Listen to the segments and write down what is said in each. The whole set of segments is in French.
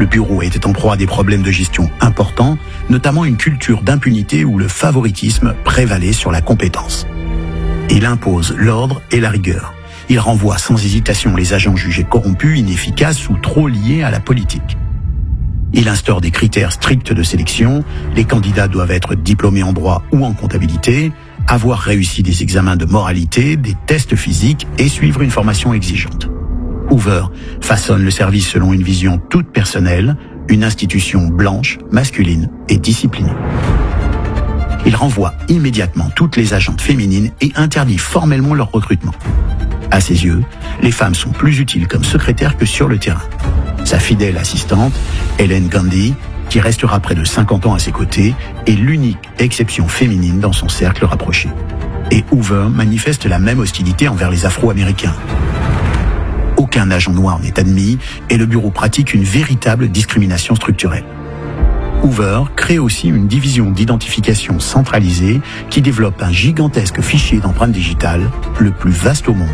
Le bureau était en proie à des problèmes de gestion importants, notamment une culture d'impunité où le favoritisme prévalait sur la compétence. Il impose l'ordre et la rigueur. Il renvoie sans hésitation les agents jugés corrompus, inefficaces ou trop liés à la politique. Il instaure des critères stricts de sélection. Les candidats doivent être diplômés en droit ou en comptabilité, avoir réussi des examens de moralité, des tests physiques et suivre une formation exigeante. Hoover façonne le service selon une vision toute personnelle, une institution blanche, masculine et disciplinée. Il renvoie immédiatement toutes les agentes féminines et interdit formellement leur recrutement. À ses yeux, les femmes sont plus utiles comme secrétaires que sur le terrain. Sa fidèle assistante, Helen Gandhi, qui restera près de 50 ans à ses côtés, est l'unique exception féminine dans son cercle rapproché. Et Hoover manifeste la même hostilité envers les Afro-Américains. Aucun agent noir n'est admis et le bureau pratique une véritable discrimination structurelle. Hoover crée aussi une division d'identification centralisée qui développe un gigantesque fichier d'empreintes digitales, le plus vaste au monde.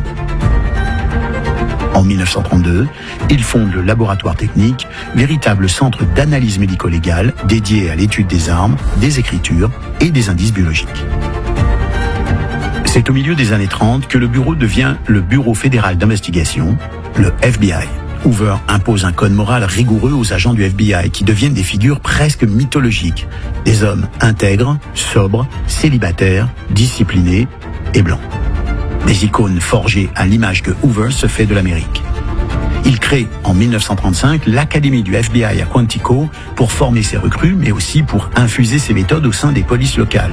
En 1932, il fonde le laboratoire technique, véritable centre d'analyse médico-légale dédié à l'étude des armes, des écritures et des indices biologiques. C'est au milieu des années 30 que le bureau devient le Bureau fédéral d'investigation, le FBI. Hoover impose un code moral rigoureux aux agents du FBI qui deviennent des figures presque mythologiques. Des hommes intègres, sobres, célibataires, disciplinés et blancs. Des icônes forgées à l'image que Hoover se fait de l'Amérique. Il crée en 1935 l'Académie du FBI à Quantico pour former ses recrues, mais aussi pour infuser ses méthodes au sein des polices locales.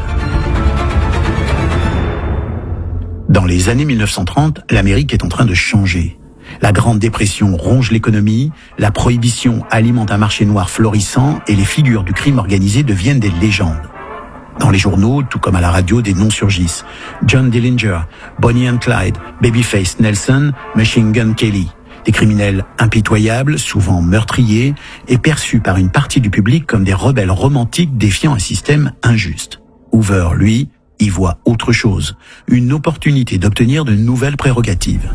Dans les années 1930, l'Amérique est en train de changer. La Grande Dépression ronge l'économie, la prohibition alimente un marché noir florissant et les figures du crime organisé deviennent des légendes. Dans les journaux, tout comme à la radio, des noms surgissent. John Dillinger, Bonnie and Clyde, Babyface Nelson, Machine Gun Kelly. Des criminels impitoyables, souvent meurtriers, et perçus par une partie du public comme des rebelles romantiques défiant un système injuste. Hoover, lui, y voit autre chose, une opportunité d'obtenir de nouvelles prérogatives.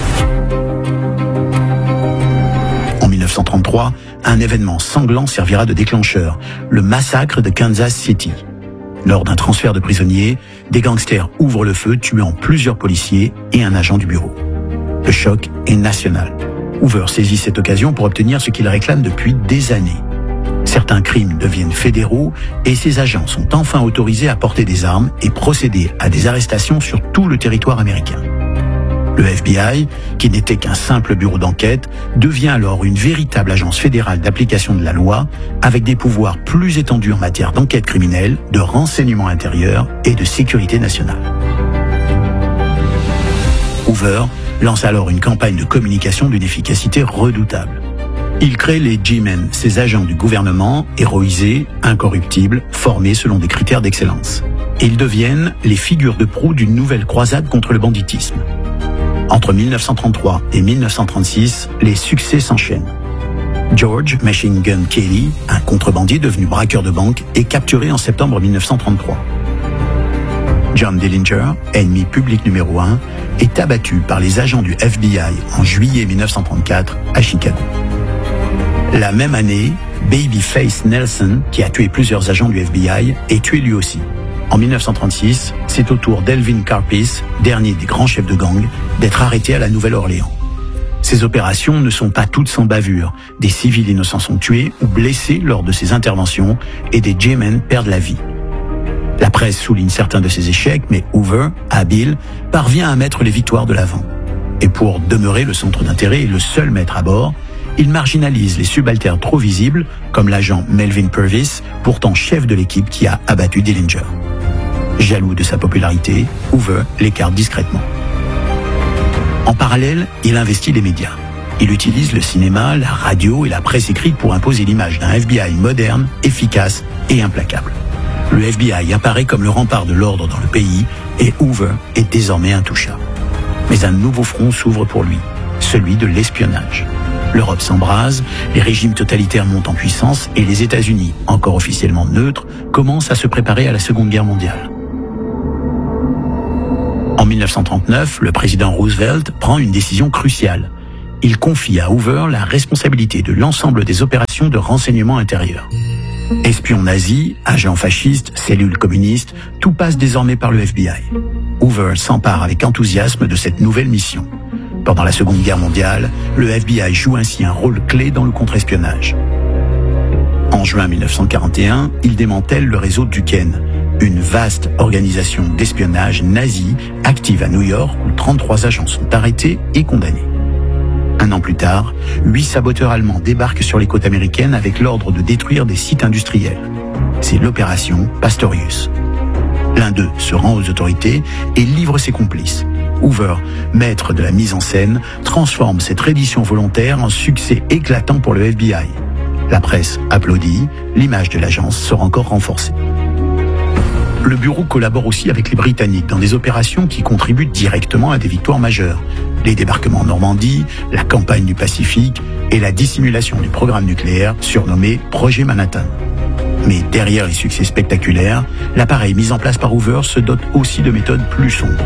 En 1933, un événement sanglant servira de déclencheur, le massacre de Kansas City. Lors d'un transfert de prisonniers, des gangsters ouvrent le feu, tuant plusieurs policiers et un agent du bureau. Le choc est national. Hoover saisit cette occasion pour obtenir ce qu'il réclame depuis des années. Certains crimes deviennent fédéraux et ses agents sont enfin autorisés à porter des armes et procéder à des arrestations sur tout le territoire américain. Le FBI, qui n'était qu'un simple bureau d'enquête, devient alors une véritable agence fédérale d'application de la loi, avec des pouvoirs plus étendus en matière d'enquête criminelle, de renseignement intérieur et de sécurité nationale. Hoover lance alors une campagne de communication d'une efficacité redoutable. Il crée les G-Men, ces agents du gouvernement, héroïsés, incorruptibles, formés selon des critères d'excellence. Et ils deviennent les figures de proue d'une nouvelle croisade contre le banditisme. Entre 1933 et 1936, les succès s'enchaînent. George Machine Gun Kelly, un contrebandier devenu braqueur de banque, est capturé en septembre 1933. John Dillinger, ennemi public numéro 1, est abattu par les agents du FBI en juillet 1934 à Chicago. La même année, Babyface Nelson, qui a tué plusieurs agents du FBI, est tué lui aussi. En 1936, c'est au tour d'Elvin Karpis, dernier des grands chefs de gang, d'être arrêté à la Nouvelle-Orléans. Ces opérations ne sont pas toutes sans bavure. Des civils innocents sont tués ou blessés lors de ces interventions et des G-Men perdent la vie. La presse souligne certains de ces échecs, mais Hoover, habile, parvient à mettre les victoires de l'avant. Et pour demeurer le centre d'intérêt et le seul maître à bord, il marginalise les subalternes trop visibles, comme l'agent Melvin Purvis, pourtant chef de l'équipe qui a abattu Dillinger. Jaloux de sa popularité, Hoover l'écarte discrètement. En parallèle, il investit les médias. Il utilise le cinéma, la radio et la presse écrite pour imposer l'image d'un FBI moderne, efficace et implacable. Le FBI apparaît comme le rempart de l'ordre dans le pays et Hoover est désormais intouchable. Mais un nouveau front s'ouvre pour lui, celui de l'espionnage. L'Europe s'embrase, les régimes totalitaires montent en puissance et les États-Unis, encore officiellement neutres, commencent à se préparer à la Seconde Guerre mondiale. En 1939, le président Roosevelt prend une décision cruciale. il confie à Hoover la responsabilité de l'ensemble des opérations de renseignement intérieur. Espions nazis, agents fascistes, cellules communistes, tout passe désormais par le FBI. Hoover s'empare avec enthousiasme de cette nouvelle mission. Pendant la Seconde Guerre mondiale, le FBI joue ainsi un rôle clé dans le contre-espionnage. En juin 1941, il démantèle le réseau Duquesne, une vaste organisation d'espionnage nazi active à New York où 33 agents sont arrêtés et condamnés. Un an plus tard, 8 saboteurs allemands débarquent sur les côtes américaines avec l'ordre de détruire des sites industriels. C'est l'opération Pastorius. L'un d'eux se rend aux autorités et livre ses complices. Hoover, maître de la mise en scène, transforme cette reddition volontaire en succès éclatant pour le FBI. La presse applaudit, l'image de l'agence sera encore renforcée. Le bureau collabore aussi avec les Britanniques dans des opérations qui contribuent directement à des victoires majeures. Les débarquements en Normandie, la campagne du Pacifique et la dissimulation du programme nucléaire surnommé Projet Manhattan. Mais derrière les succès spectaculaires, l'appareil mis en place par Hoover se dote aussi de méthodes plus sombres.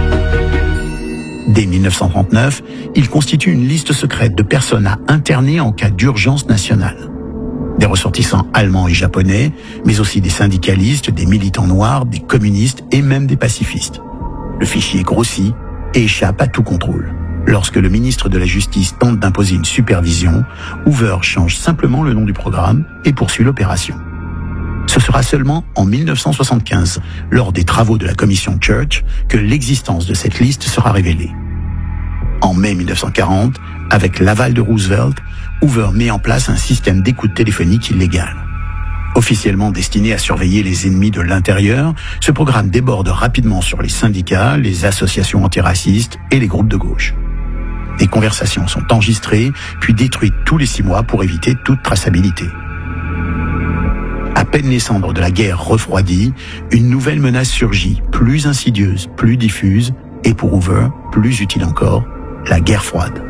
Dès 1939, il constitue une liste secrète de personnes à interner en cas d'urgence nationale. Des ressortissants allemands et japonais, mais aussi des syndicalistes, des militants noirs, des communistes et même des pacifistes. Le fichier grossit et échappe à tout contrôle. Lorsque le ministre de la Justice tente d'imposer une supervision, Hoover change simplement le nom du programme et poursuit l'opération. Ce sera seulement en 1975, lors des travaux de la commission Church, que l'existence de cette liste sera révélée. En mai 1940, avec l'aval de Roosevelt, Hoover met en place un système d'écoute téléphonique illégal. Officiellement destiné à surveiller les ennemis de l'intérieur, ce programme déborde rapidement sur les syndicats, les associations antiracistes et les groupes de gauche. Les conversations sont enregistrées, puis détruites tous les 6 mois pour éviter toute traçabilité. À peine les cendres de la guerre refroidies, une nouvelle menace surgit, plus insidieuse, plus diffuse, et pour Hoover, plus utile encore, la guerre froide.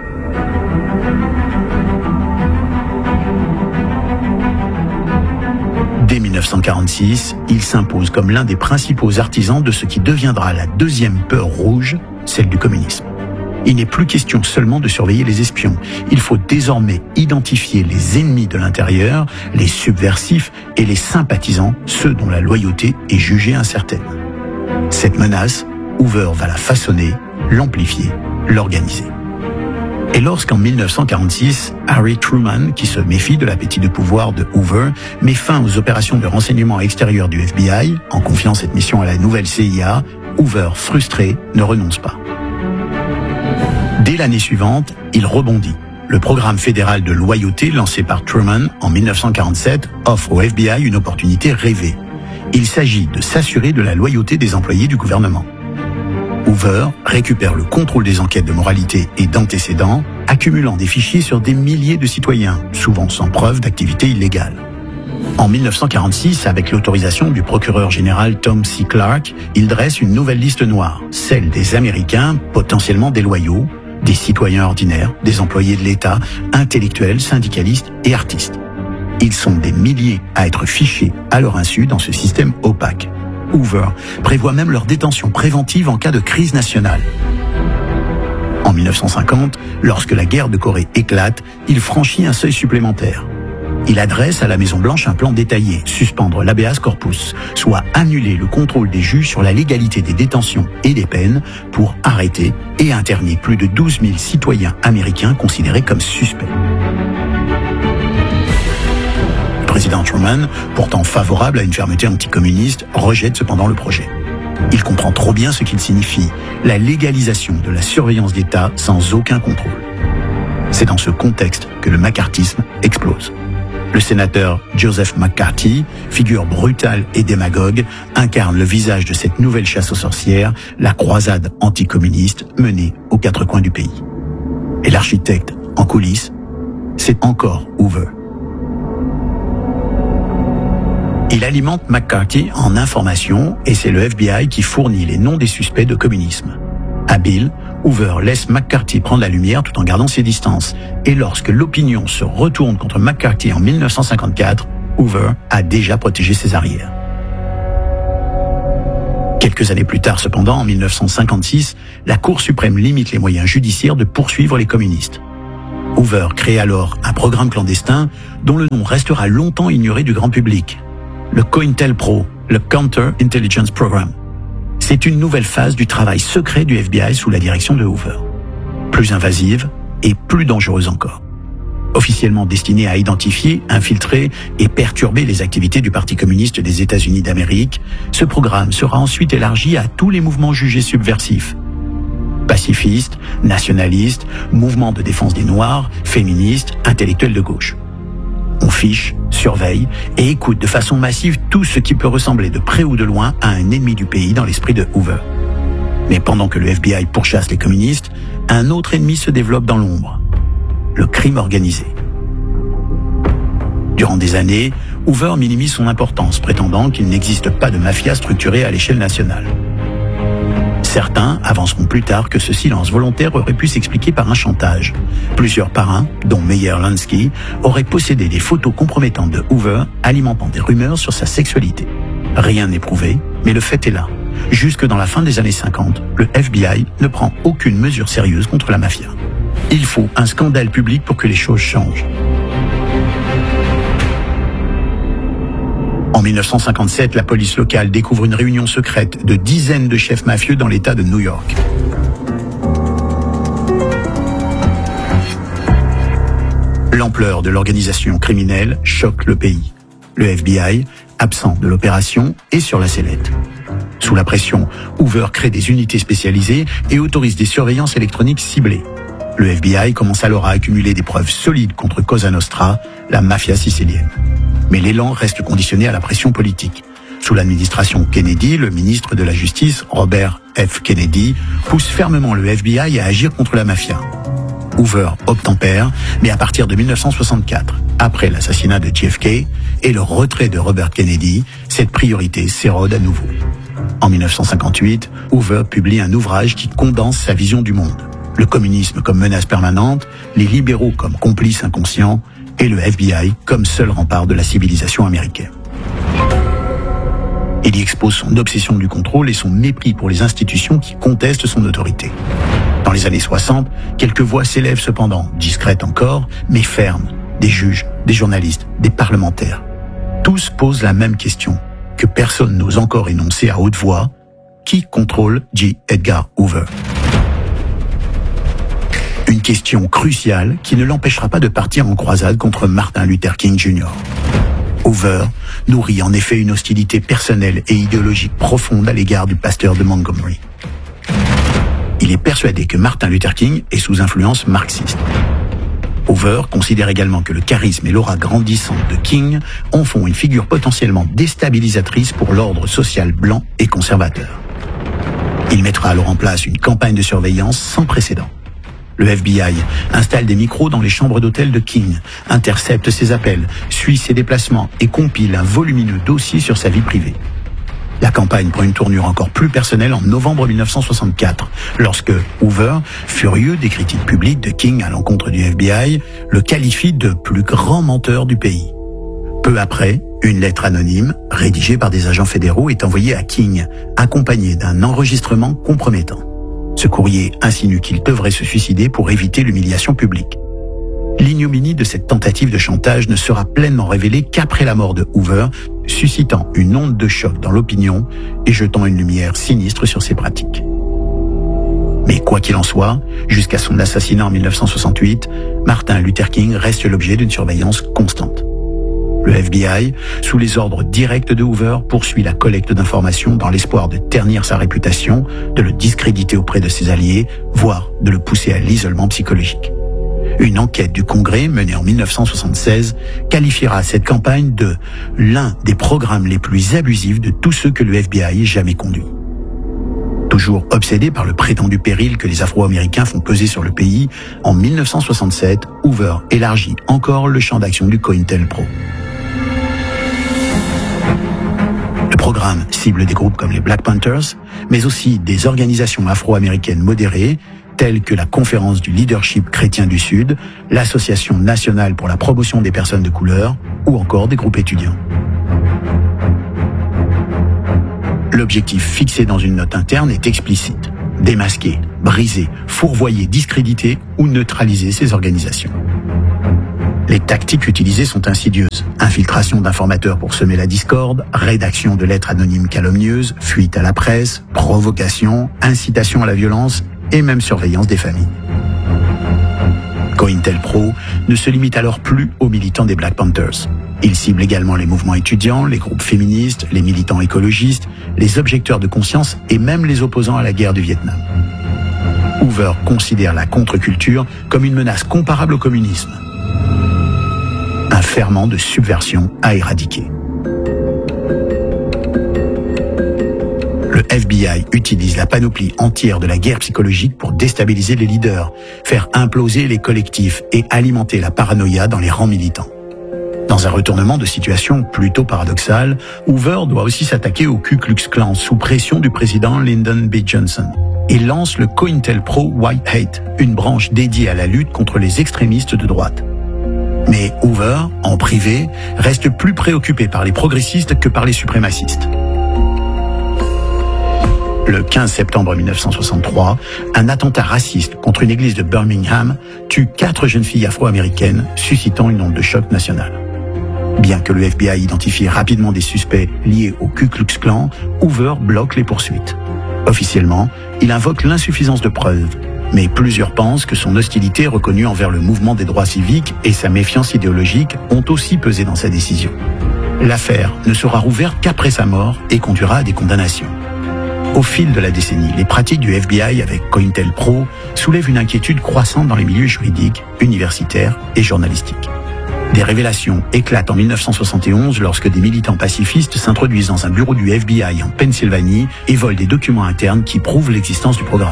Dès 1946, il s'impose comme l'un des principaux artisans de ce qui deviendra la deuxième peur rouge, celle du communisme. Il n'est plus question seulement de surveiller les espions. Il faut désormais identifier les ennemis de l'intérieur, les subversifs et les sympathisants, ceux dont la loyauté est jugée incertaine. Cette menace, Hoover va la façonner, l'amplifier, l'organiser. Et lorsqu'en 1946, Harry Truman, qui se méfie de l'appétit de pouvoir de Hoover, met fin aux opérations de renseignement extérieur du FBI, en confiant cette mission à la nouvelle CIA, Hoover, frustré, ne renonce pas. Dès l'année suivante, il rebondit. Le programme fédéral de loyauté lancé par Truman en 1947 offre au FBI une opportunité rêvée. Il s'agit de s'assurer de la loyauté des employés du gouvernement. Hoover récupère le contrôle des enquêtes de moralité et d'antécédents, accumulant des fichiers sur des milliers de citoyens, souvent sans preuve d'activité illégale. En 1946, avec l'autorisation du procureur général Tom C. Clark, il dresse une nouvelle liste noire, celle des Américains potentiellement déloyaux, des citoyens ordinaires, des employés de l'État, intellectuels, syndicalistes et artistes. Ils sont des milliers à être fichés à leur insu dans ce système opaque. Hoover prévoit même leur détention préventive en cas de crise nationale. En 1950, lorsque la guerre de Corée éclate, il franchit un seuil supplémentaire. Il adresse à la Maison-Blanche un plan détaillé, suspendre l'habeas corpus, soit annuler le contrôle des juges sur la légalité des détentions et des peines pour arrêter et interner plus de 12 000 citoyens américains considérés comme suspects. Le président Truman, pourtant favorable à une fermeté anticommuniste, rejette cependant le projet. Il comprend trop bien ce qu'il signifie, la légalisation de la surveillance d'État sans aucun contrôle. C'est dans ce contexte que le macartisme explose. Le sénateur Joseph McCarthy, figure brutale et démagogue, incarne le visage de cette nouvelle chasse aux sorcières, la croisade anticommuniste menée aux 4 coins du pays. Et l'architecte, en coulisses, c'est encore Hoover. Il alimente McCarthy en informations et c'est le FBI qui fournit les noms des suspects de communisme. Habile, Hoover laisse McCarthy prendre la lumière tout en gardant ses distances. Et lorsque l'opinion se retourne contre McCarthy en 1954, Hoover a déjà protégé ses arrières. Quelques années plus tard cependant, en 1956, la Cour suprême limite les moyens judiciaires de poursuivre les communistes. Hoover crée alors un programme clandestin dont le nom restera longtemps ignoré du grand public. Le COINTELPRO, le Counter Intelligence Program. C'est une nouvelle phase du travail secret du FBI sous la direction de Hoover. Plus invasive et plus dangereuse encore. Officiellement destinée à identifier, infiltrer et perturber les activités du Parti communiste des États-Unis d'Amérique, ce programme sera ensuite élargi à tous les mouvements jugés subversifs. Pacifistes, nationalistes, mouvements de défense des Noirs, féministes, intellectuels de gauche. On fiche, surveille et écoute de façon massive tout ce qui peut ressembler de près ou de loin à un ennemi du pays dans l'esprit de Hoover. Mais pendant que le FBI pourchasse les communistes, un autre ennemi se développe dans l'ombre. Le crime organisé. Durant des années, Hoover minimise son importance, prétendant qu'il n'existe pas de mafia structurée à l'échelle nationale. Certains avanceront plus tard que ce silence volontaire aurait pu s'expliquer par un chantage. Plusieurs parrains, dont Meyer Lansky, auraient possédé des photos compromettantes de Hoover, alimentant des rumeurs sur sa sexualité. Rien n'est prouvé, mais le fait est là. Jusque dans la fin des années 50, le FBI ne prend aucune mesure sérieuse contre la mafia. Il faut un scandale public pour que les choses changent. En 1957, la police locale découvre une réunion secrète de dizaines de chefs mafieux dans l'État de New York. L'ampleur de l'organisation criminelle choque le pays. Le FBI, absent de l'opération, est sur la sellette. Sous la pression, Hoover crée des unités spécialisées et autorise des surveillances électroniques ciblées. Le FBI commence alors à accumuler des preuves solides contre Cosa Nostra, la mafia sicilienne. Mais l'élan reste conditionné à la pression politique. Sous l'administration Kennedy, le ministre de la Justice, Robert F. Kennedy, pousse fermement le FBI à agir contre la mafia. Hoover obtempère, mais à partir de 1964, après l'assassinat de JFK et le retrait de Robert Kennedy, cette priorité s'érode à nouveau. En 1958, Hoover publie un ouvrage qui condense sa vision du monde. Le communisme comme menace permanente, les libéraux comme complices inconscients et le FBI comme seul rempart de la civilisation américaine. Il y expose son obsession du contrôle et son mépris pour les institutions qui contestent son autorité. Dans les années 60, quelques voix s'élèvent cependant, discrètes encore, mais fermes. Des juges, des journalistes, des parlementaires. Tous posent la même question, que personne n'ose encore énoncer à haute voix. Qui contrôle J. Edgar Hoover ? Une question cruciale qui ne l'empêchera pas de partir en croisade contre Martin Luther King Jr. Hoover nourrit en effet une hostilité personnelle et idéologique profonde à l'égard du pasteur de Montgomery. Il est persuadé que Martin Luther King est sous influence marxiste. Hoover considère également que le charisme et l'aura grandissante de King en font une figure potentiellement déstabilisatrice pour l'ordre social blanc et conservateur. Il mettra alors en place une campagne de surveillance sans précédent. Le FBI installe des micros dans les chambres d'hôtel de King, intercepte ses appels, suit ses déplacements et compile un volumineux dossier sur sa vie privée. La campagne prend une tournure encore plus personnelle en novembre 1964, lorsque Hoover, furieux des critiques publiques de King à l'encontre du FBI, le qualifie de plus grand menteur du pays. Peu après, une lettre anonyme, rédigée par des agents fédéraux, est envoyée à King, accompagnée d'un enregistrement compromettant. Ce courrier insinue qu'il devrait se suicider pour éviter l'humiliation publique. L'ignominie de cette tentative de chantage ne sera pleinement révélée qu'après la mort de Hoover, suscitant une onde de choc dans l'opinion et jetant une lumière sinistre sur ses pratiques. Mais quoi qu'il en soit, jusqu'à son assassinat en 1968, Martin Luther King reste l'objet d'une surveillance constante. Le FBI, sous les ordres directs de Hoover, poursuit la collecte d'informations dans l'espoir de ternir sa réputation, de le discréditer auprès de ses alliés, voire de le pousser à l'isolement psychologique. Une enquête du Congrès, menée en 1976, qualifiera cette campagne de l'un des programmes les plus abusifs de tous ceux que le FBI ait jamais conduit. Toujours obsédé par le prétendu péril que les Afro-Américains font peser sur le pays, en 1967, Hoover élargit encore le champ d'action du COINTELPRO. Le programme cible des groupes comme les Black Panthers, mais aussi des organisations afro-américaines modérées, telles que la Conférence du leadership chrétien du Sud, l'Association nationale pour la promotion des personnes de couleur, ou encore des groupes étudiants. L'objectif fixé dans une note interne est explicite. Démasquer, briser, fourvoyer, discréditer ou neutraliser ces organisations. Les tactiques utilisées sont insidieuses. Infiltration d'informateurs pour semer la discorde, rédaction de lettres anonymes calomnieuses, fuite à la presse, provocation, incitation à la violence et même surveillance des familles. COINTELPRO ne se limite alors plus aux militants des Black Panthers. Il cible également les mouvements étudiants, les groupes féministes, les militants écologistes, les objecteurs de conscience et même les opposants à la guerre du Vietnam. Hoover considère la contre-culture comme une menace comparable au communisme. Un ferment de subversion à éradiquer. Le FBI utilise la panoplie entière de la guerre psychologique pour déstabiliser les leaders, faire imploser les collectifs et alimenter la paranoïa dans les rangs militants. Dans un retournement de situation plutôt paradoxal, Hoover doit aussi s'attaquer au Ku Klux Klan sous pression du président Lyndon B. Johnson et lance le COINTELPRO White Hate, une branche dédiée à la lutte contre les extrémistes de droite. Mais Hoover, en privé, reste plus préoccupé par les progressistes que par les suprémacistes. Le 15 septembre 1963, un attentat raciste contre une église de Birmingham tue 4 jeunes filles afro-américaines, suscitant une onde de choc nationale. Bien que le FBI identifie rapidement des suspects liés au Ku Klux Klan, Hoover bloque les poursuites. Officiellement, il invoque l'insuffisance de preuves, mais plusieurs pensent que son hostilité reconnue envers le mouvement des droits civiques et sa méfiance idéologique ont aussi pesé dans sa décision. L'affaire ne sera rouverte qu'après sa mort et conduira à des condamnations. Au fil de la décennie, les pratiques du FBI avec COINTELPRO soulèvent une inquiétude croissante dans les milieux juridiques, universitaires et journalistiques. Des révélations éclatent en 1971 lorsque des militants pacifistes s'introduisent dans un bureau du FBI en Pennsylvanie et volent des documents internes qui prouvent l'existence du programme.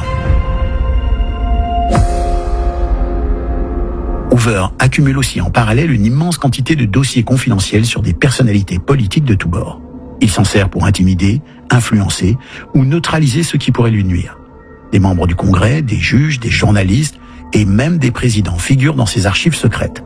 Hoover accumule aussi en parallèle une immense quantité de dossiers confidentiels sur des personnalités politiques de tous bords. Il s'en sert pour intimider, influencer ou neutraliser ceux qui pourraient lui nuire. Des membres du Congrès, des juges, des journalistes et même des présidents figurent dans ses archives secrètes.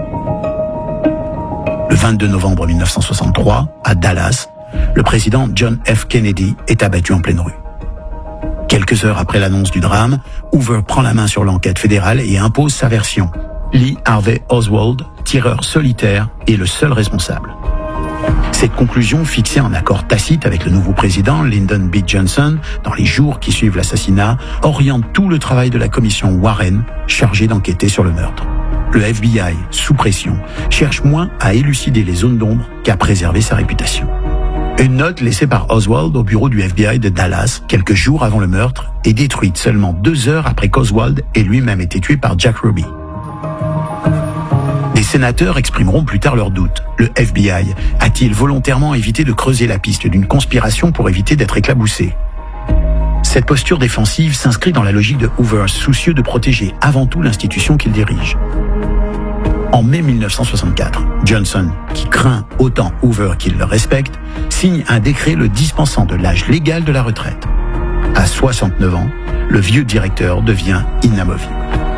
Le 22 novembre 1963, à Dallas, le président John F. Kennedy est abattu en pleine rue. Quelques heures après l'annonce du drame, Hoover prend la main sur l'enquête fédérale et impose sa version. Lee Harvey Oswald, tireur solitaire, est le seul responsable. Cette conclusion, fixée en accord tacite avec le nouveau président Lyndon B. Johnson dans les jours qui suivent l'assassinat, oriente tout le travail de la commission Warren chargée d'enquêter sur le meurtre. Le FBI, sous pression, cherche moins à élucider les zones d'ombre qu'à préserver sa réputation. Une note laissée par Oswald au bureau du FBI de Dallas quelques jours avant le meurtre est détruite seulement 2 heures après qu'Oswald ait lui-même été tué par Jack Ruby. Les sénateurs exprimeront plus tard leurs doutes. Le FBI a-t-il volontairement évité de creuser la piste d'une conspiration pour éviter d'être éclaboussé ? Cette posture défensive s'inscrit dans la logique de Hoover, soucieux de protéger avant tout l'institution qu'il dirige. En mai 1964, Johnson, qui craint autant Hoover qu'il le respecte, signe un décret le dispensant de l'âge légal de la retraite. À 69 ans, le vieux directeur devient inamovible.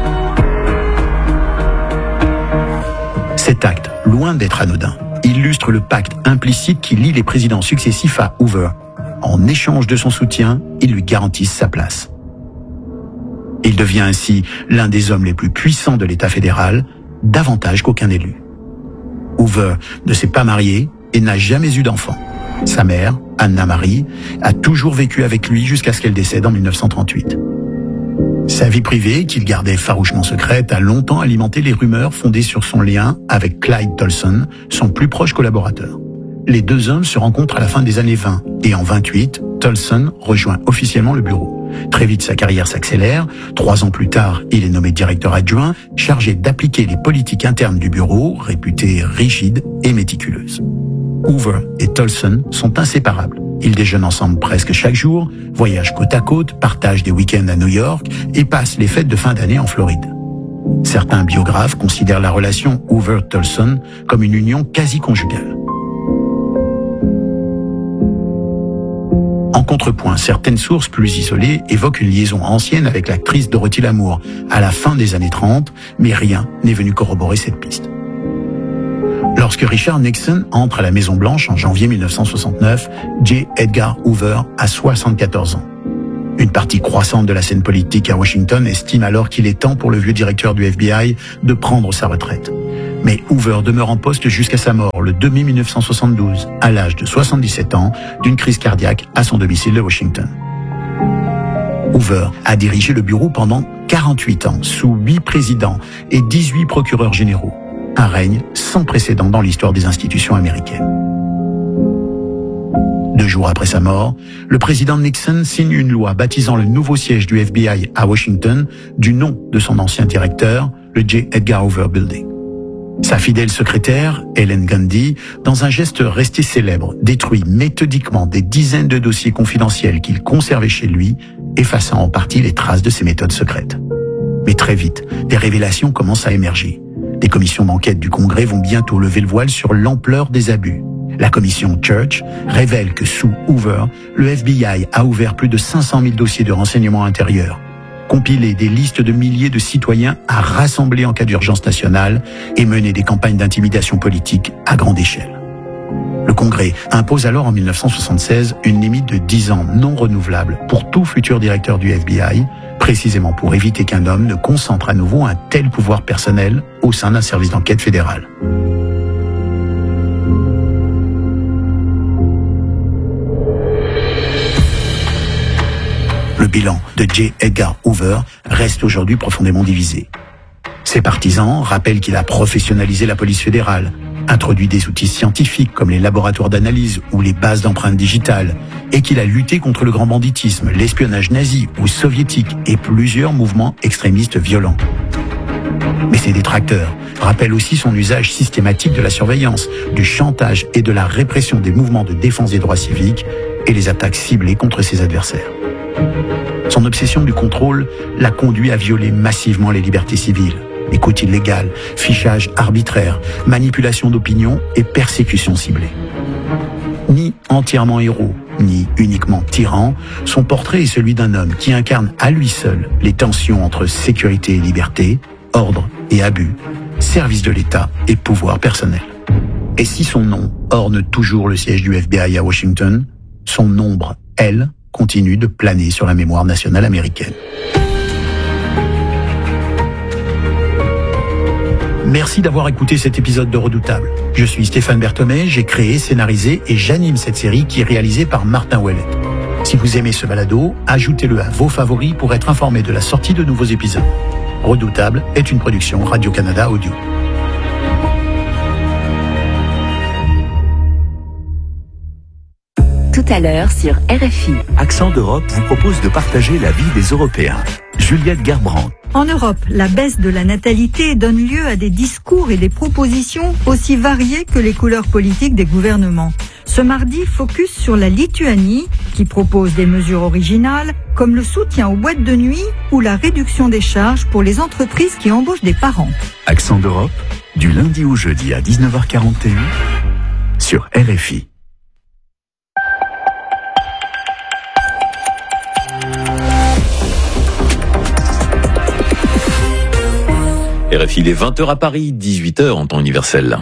Cet acte, loin d'être anodin, illustre le pacte implicite qui lie les présidents successifs à Hoover. En échange de son soutien, ils lui garantissent sa place. Il devient ainsi l'un des hommes les plus puissants de l'État fédéral, davantage qu'aucun élu. Hoover ne s'est pas marié et n'a jamais eu d'enfant. Sa mère, Anna Marie, a toujours vécu avec lui jusqu'à ce qu'elle décède en 1938. Sa vie privée, qu'il gardait farouchement secrète, a longtemps alimenté les rumeurs fondées sur son lien avec Clyde Tolson, son plus proche collaborateur. Les deux hommes se rencontrent à la fin des années 20 et en 28, Tolson rejoint officiellement le bureau. Très vite, sa carrière s'accélère. 3 ans plus tard, il est nommé directeur adjoint, chargé d'appliquer les politiques internes du bureau, réputées rigides et méticuleuses. Hoover et Tolson sont inséparables. Ils déjeunent ensemble presque chaque jour, voyagent côte à côte, partagent des week-ends à New York et passent les fêtes de fin d'année en Floride. Certains biographes considèrent la relation Hoover-Tolson comme une union quasi conjugale. En contrepoint, certaines sources plus isolées évoquent une liaison ancienne avec l'actrice Dorothy Lamour à la fin des années 30, mais rien n'est venu corroborer cette piste. Lorsque Richard Nixon entre à la Maison-Blanche en janvier 1969, J. Edgar Hoover a 74 ans. Une partie croissante de la scène politique à Washington estime alors qu'il est temps pour le vieux directeur du FBI de prendre sa retraite. Mais Hoover demeure en poste jusqu'à sa mort le 2 mai 1972, à l'âge de 77 ans, d'une crise cardiaque à son domicile de Washington. Hoover a dirigé le bureau pendant 48 ans, sous 8 présidents et 18 procureurs généraux. Un règne sans précédent dans l'histoire des institutions américaines. 2 jours après sa mort, le président Nixon signe une loi baptisant le nouveau siège du FBI à Washington du nom de son ancien directeur, le J. Edgar Hoover Building. Sa fidèle secrétaire, Helen Gundy, dans un geste resté célèbre, détruit méthodiquement des dizaines de dossiers confidentiels qu'il conservait chez lui, effaçant en partie les traces de ses méthodes secrètes. Mais très vite, des révélations commencent à émerger. Des commissions d'enquête du Congrès vont bientôt lever le voile sur l'ampleur des abus. La commission Church révèle que sous Hoover, le FBI a ouvert plus de 500 000 dossiers de renseignement intérieur, compilé des listes de milliers de citoyens à rassembler en cas d'urgence nationale et mené des campagnes d'intimidation politique à grande échelle. Le Congrès impose alors en 1976 une limite de 10 ans non renouvelable pour tout futur directeur du FBI, précisément pour éviter qu'un homme ne concentre à nouveau un tel pouvoir personnel au sein d'un service d'enquête fédéral. Le bilan de J. Edgar Hoover reste aujourd'hui profondément divisé. Ses partisans rappellent qu'il a professionnalisé la police fédérale, introduit des outils scientifiques comme les laboratoires d'analyse ou les bases d'empreintes digitales, et qu'il a lutté contre le grand banditisme, l'espionnage nazi ou soviétique et plusieurs mouvements extrémistes violents. Mais ses détracteurs rappellent aussi son usage systématique de la surveillance, du chantage et de la répression des mouvements de défense des droits civiques et les attaques ciblées contre ses adversaires. Son obsession du contrôle l'a conduit à violer massivement les libertés civiles. Écoute illégale, fichage arbitraire, manipulation d'opinion et persécution ciblée. Ni entièrement héros, ni uniquement tyran, son portrait est celui d'un homme qui incarne à lui seul les tensions entre sécurité et liberté, ordre et abus, service de l'État et pouvoir personnel. Et si son nom orne toujours le siège du FBI à Washington, son ombre, elle, continue de planer sur la mémoire nationale américaine. Merci d'avoir écouté cet épisode de Redoutable. Je suis Stéphane Berthomé, j'ai créé, scénarisé et j'anime cette série qui est réalisée par Martin Ouellet. Si vous aimez ce balado, ajoutez-le à vos favoris pour être informé de la sortie de nouveaux épisodes. Redoutable est une production Radio-Canada Audio. Tout à l'heure sur RFI. Accent d'Europe vous propose de partager la vie des Européens. Juliette Gerbrandt. En Europe, la baisse de la natalité donne lieu à des discours et des propositions aussi variées que les couleurs politiques des gouvernements. Ce mardi, focus sur la Lituanie, qui propose des mesures originales, comme le soutien aux boîtes de nuit ou la réduction des charges pour les entreprises qui embauchent des parents. Accent d'Europe, du lundi au jeudi à 19h41, sur RFI. RFI, il est 20h à Paris, 18h en temps universel.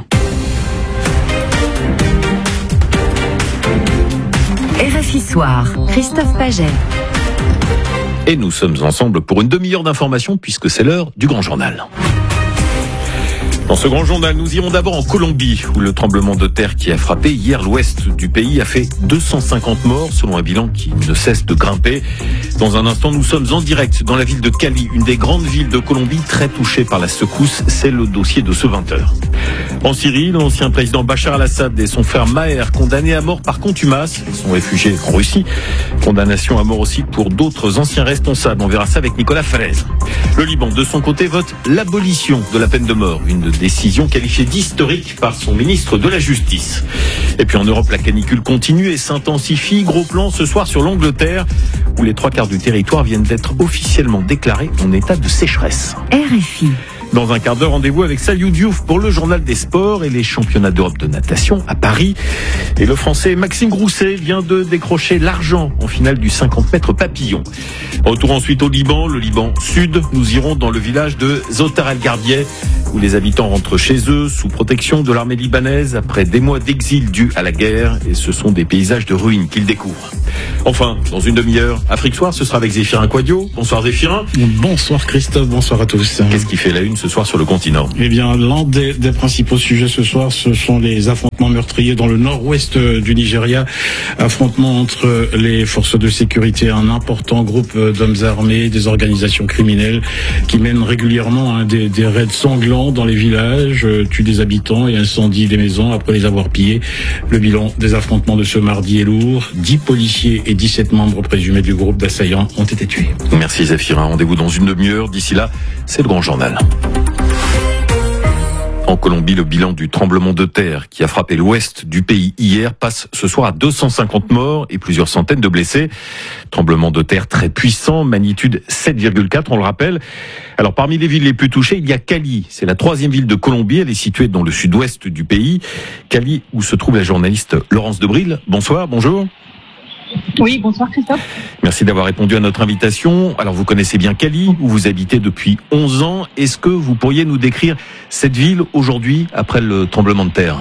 RFI Soir, Christophe Paget. Et nous sommes ensemble pour une demi-heure d'information puisque c'est l'heure du Grand Journal. Dans ce Grand Journal, nous irons d'abord en Colombie, où le tremblement de terre qui a frappé hier l'ouest du pays a fait 250 morts, selon un bilan qui ne cesse de grimper. Dans un instant, nous sommes en direct dans la ville de Cali, une des grandes villes de Colombie très touchée par la secousse. C'est le dossier de ce 20h. En Syrie, l'ancien président Bachar al-Assad et son frère Maher, condamnés à mort par contumace, sont réfugiés en Russie. Condamnation à mort aussi pour d'autres anciens responsables. On verra ça avec Nicolas Falaise. Le Liban, de son côté, vote l'abolition de la peine de mort, une décision qualifiée d'historique par son ministre de la Justice. Et puis en Europe, la canicule continue et s'intensifie. Gros plan ce soir sur l'Angleterre, où les 3/4 du territoire viennent d'être officiellement déclarés en état de sécheresse. RFI. Dans un quart d'heure, rendez-vous avec Saliou Diouf pour le journal des sports et les championnats d'Europe de natation à Paris. Et le Français Maxime Grousset vient de décrocher l'argent en finale du 50 mètres papillon. Retour ensuite au Liban, le Liban sud. Nous irons dans le village de Zotar el-Garbieh, où les habitants rentrent chez eux sous protection de l'armée libanaise après des mois d'exil dû à la guerre, et ce sont des paysages de ruines qu'ils découvrent. Enfin, dans une demi-heure, Afrique Soir, ce sera avec Zéphirin Quadio. Bonsoir Zéphirin. Bonsoir Christophe, bonsoir à tous. Qu'est-ce qui fait la une ce soir sur le continent ? Eh bien, l'un des principaux sujets ce soir, ce sont les affrontements meurtriers dans le nord-ouest du Nigeria. Affrontements entre les forces de sécurité, un important groupe d'hommes armés, des organisations criminelles qui mènent régulièrement des raids sanglants dans les villages, tuent des habitants et incendient des maisons après les avoir pillés. Le bilan des affrontements de ce mardi est lourd. 10 policiers et 17 membres présumés du groupe d'assaillants ont été tués. Merci Zéphirin. Rendez-vous dans une demi-heure. D'ici là, c'est le Grand Journal. En Colombie, le bilan du tremblement de terre qui a frappé l'ouest du pays hier passe ce soir à 250 morts et plusieurs centaines de blessés. Tremblement de terre très puissant, magnitude 7,4, on le rappelle. Alors parmi les villes les plus touchées, il y a Cali. C'est la 3e ville de Colombie, elle est située dans le sud-ouest du pays. Cali, où se trouve la journaliste Laurence Debril. Bonsoir, bonjour. Oui, bonsoir Christophe. Merci d'avoir répondu à notre invitation. Alors vous connaissez bien Cali, où vous habitez depuis 11 ans. Est-ce que vous pourriez nous décrire cette ville aujourd'hui, après le tremblement de terre ?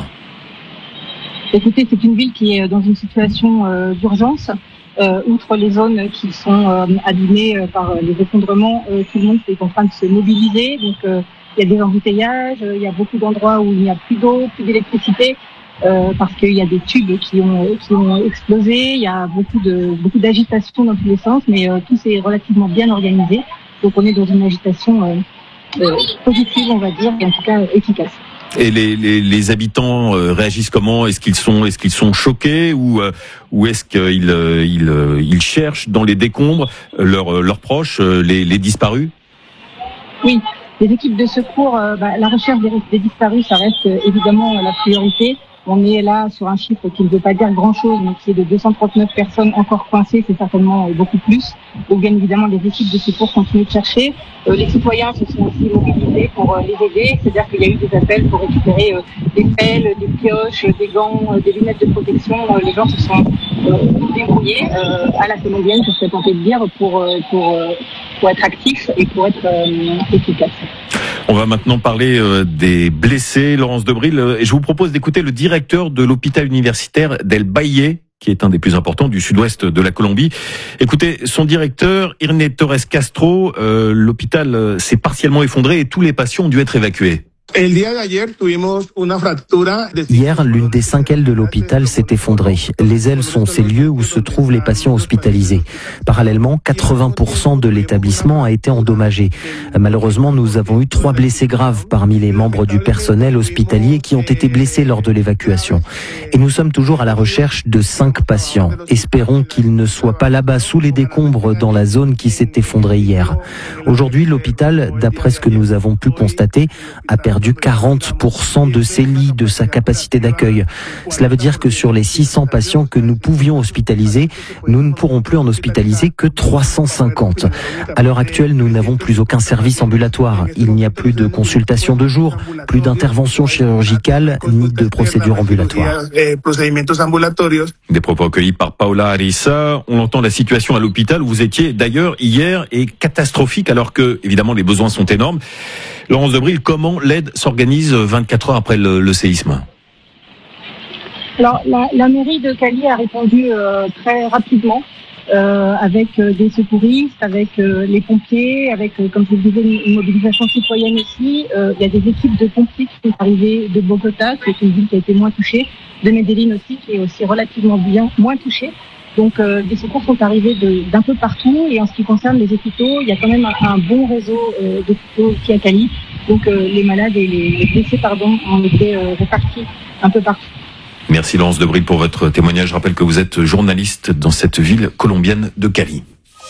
Écoutez, c'est une ville qui est dans une situation d'urgence. Outre les zones qui sont abîmées par les effondrements, tout le monde est en train de se mobiliser. Donc il y a des embouteillages, il y a beaucoup d'endroits où il n'y a plus d'eau, plus d'électricité. Parce qu'il y a des tubes qui ont explosé, il y a beaucoup d'agitation dans tous les sens, mais tout c'est relativement bien organisé. Donc on est dans une agitation positive, on va dire, et en tout cas efficace. Et les habitants réagissent comment ? Est-ce qu'ils sont choqués ou est-ce qu'ils cherchent dans les décombres leurs proches, les disparus ? Oui, les équipes de secours, la recherche des disparus, ça reste évidemment la priorité. On est là sur un chiffre qui ne veut pas dire grand-chose, mais qui est de 239 personnes encore coincées, c'est certainement beaucoup plus. Donc bien évidemment, les équipes de secours continuent de chercher. Les citoyens se sont aussi mobilisés pour les aider, c'est-à-dire qu'il y a eu des appels pour récupérer des pelles, des pioches, des gants, des lunettes de protection. Les gens se sont débrouillés à la colombienne, je serais tenté de dire, pour être actifs et pour être efficaces. On va maintenant parler des blessés, Laurence Debril, et je vous propose d'écouter le directeur de l'hôpital universitaire d'El Valle, qui est un des plus importants du sud-ouest de la Colombie. Écoutez, son directeur, Irene Torres Castro, l'hôpital s'est partiellement effondré et tous les patients ont dû être évacués. Hier, l'une des 5 ailes de l'hôpital s'est effondrée. Les ailes sont ces lieux où se trouvent les patients hospitalisés. Parallèlement, 80% de l'établissement a été endommagé. Malheureusement, nous avons eu 3 blessés graves parmi les membres du personnel hospitalier qui ont été blessés lors de l'évacuation. Et nous sommes toujours à la recherche de 5 patients. Espérons qu'ils ne soient pas là-bas sous les décombres dans la zone qui s'est effondrée hier. Aujourd'hui, l'hôpital, d'après ce que nous avons pu constater, a perdu 40% de ses lits, de sa capacité d'accueil. Cela veut dire que sur les 600 patients que nous pouvions hospitaliser, nous ne pourrons plus en hospitaliser que 350. À l'heure actuelle, nous n'avons plus aucun service ambulatoire. Il n'y a plus de consultation de jour, plus d'intervention chirurgicale, ni de procédures ambulatoires. Des propos accueillis par Paola Arisa. On entend, la situation à l'hôpital où vous étiez d'ailleurs hier est catastrophique alors que, évidemment, les besoins sont énormes. Laurence Debril, comment l'aide s'organise 24 heures après le séisme ? Alors, la mairie de Cali a répondu très rapidement avec des secouristes, avec les pompiers, avec, comme je le disais, une mobilisation citoyenne aussi. Il y a des équipes de pompiers qui sont arrivées de Bogota, qui est une ville qui a été moins touchée, de Medellín aussi, qui est aussi relativement bien moins touchée. Donc des secours sont arrivés d'un peu partout, et en ce qui concerne les hôpitaux, il y a quand même un bon réseau d'hôpitaux ici à Cali. Donc les malades et les blessés ont été répartis un peu partout. Merci Laurence Debril pour votre témoignage. Je rappelle que vous êtes journaliste dans cette ville colombienne de Cali.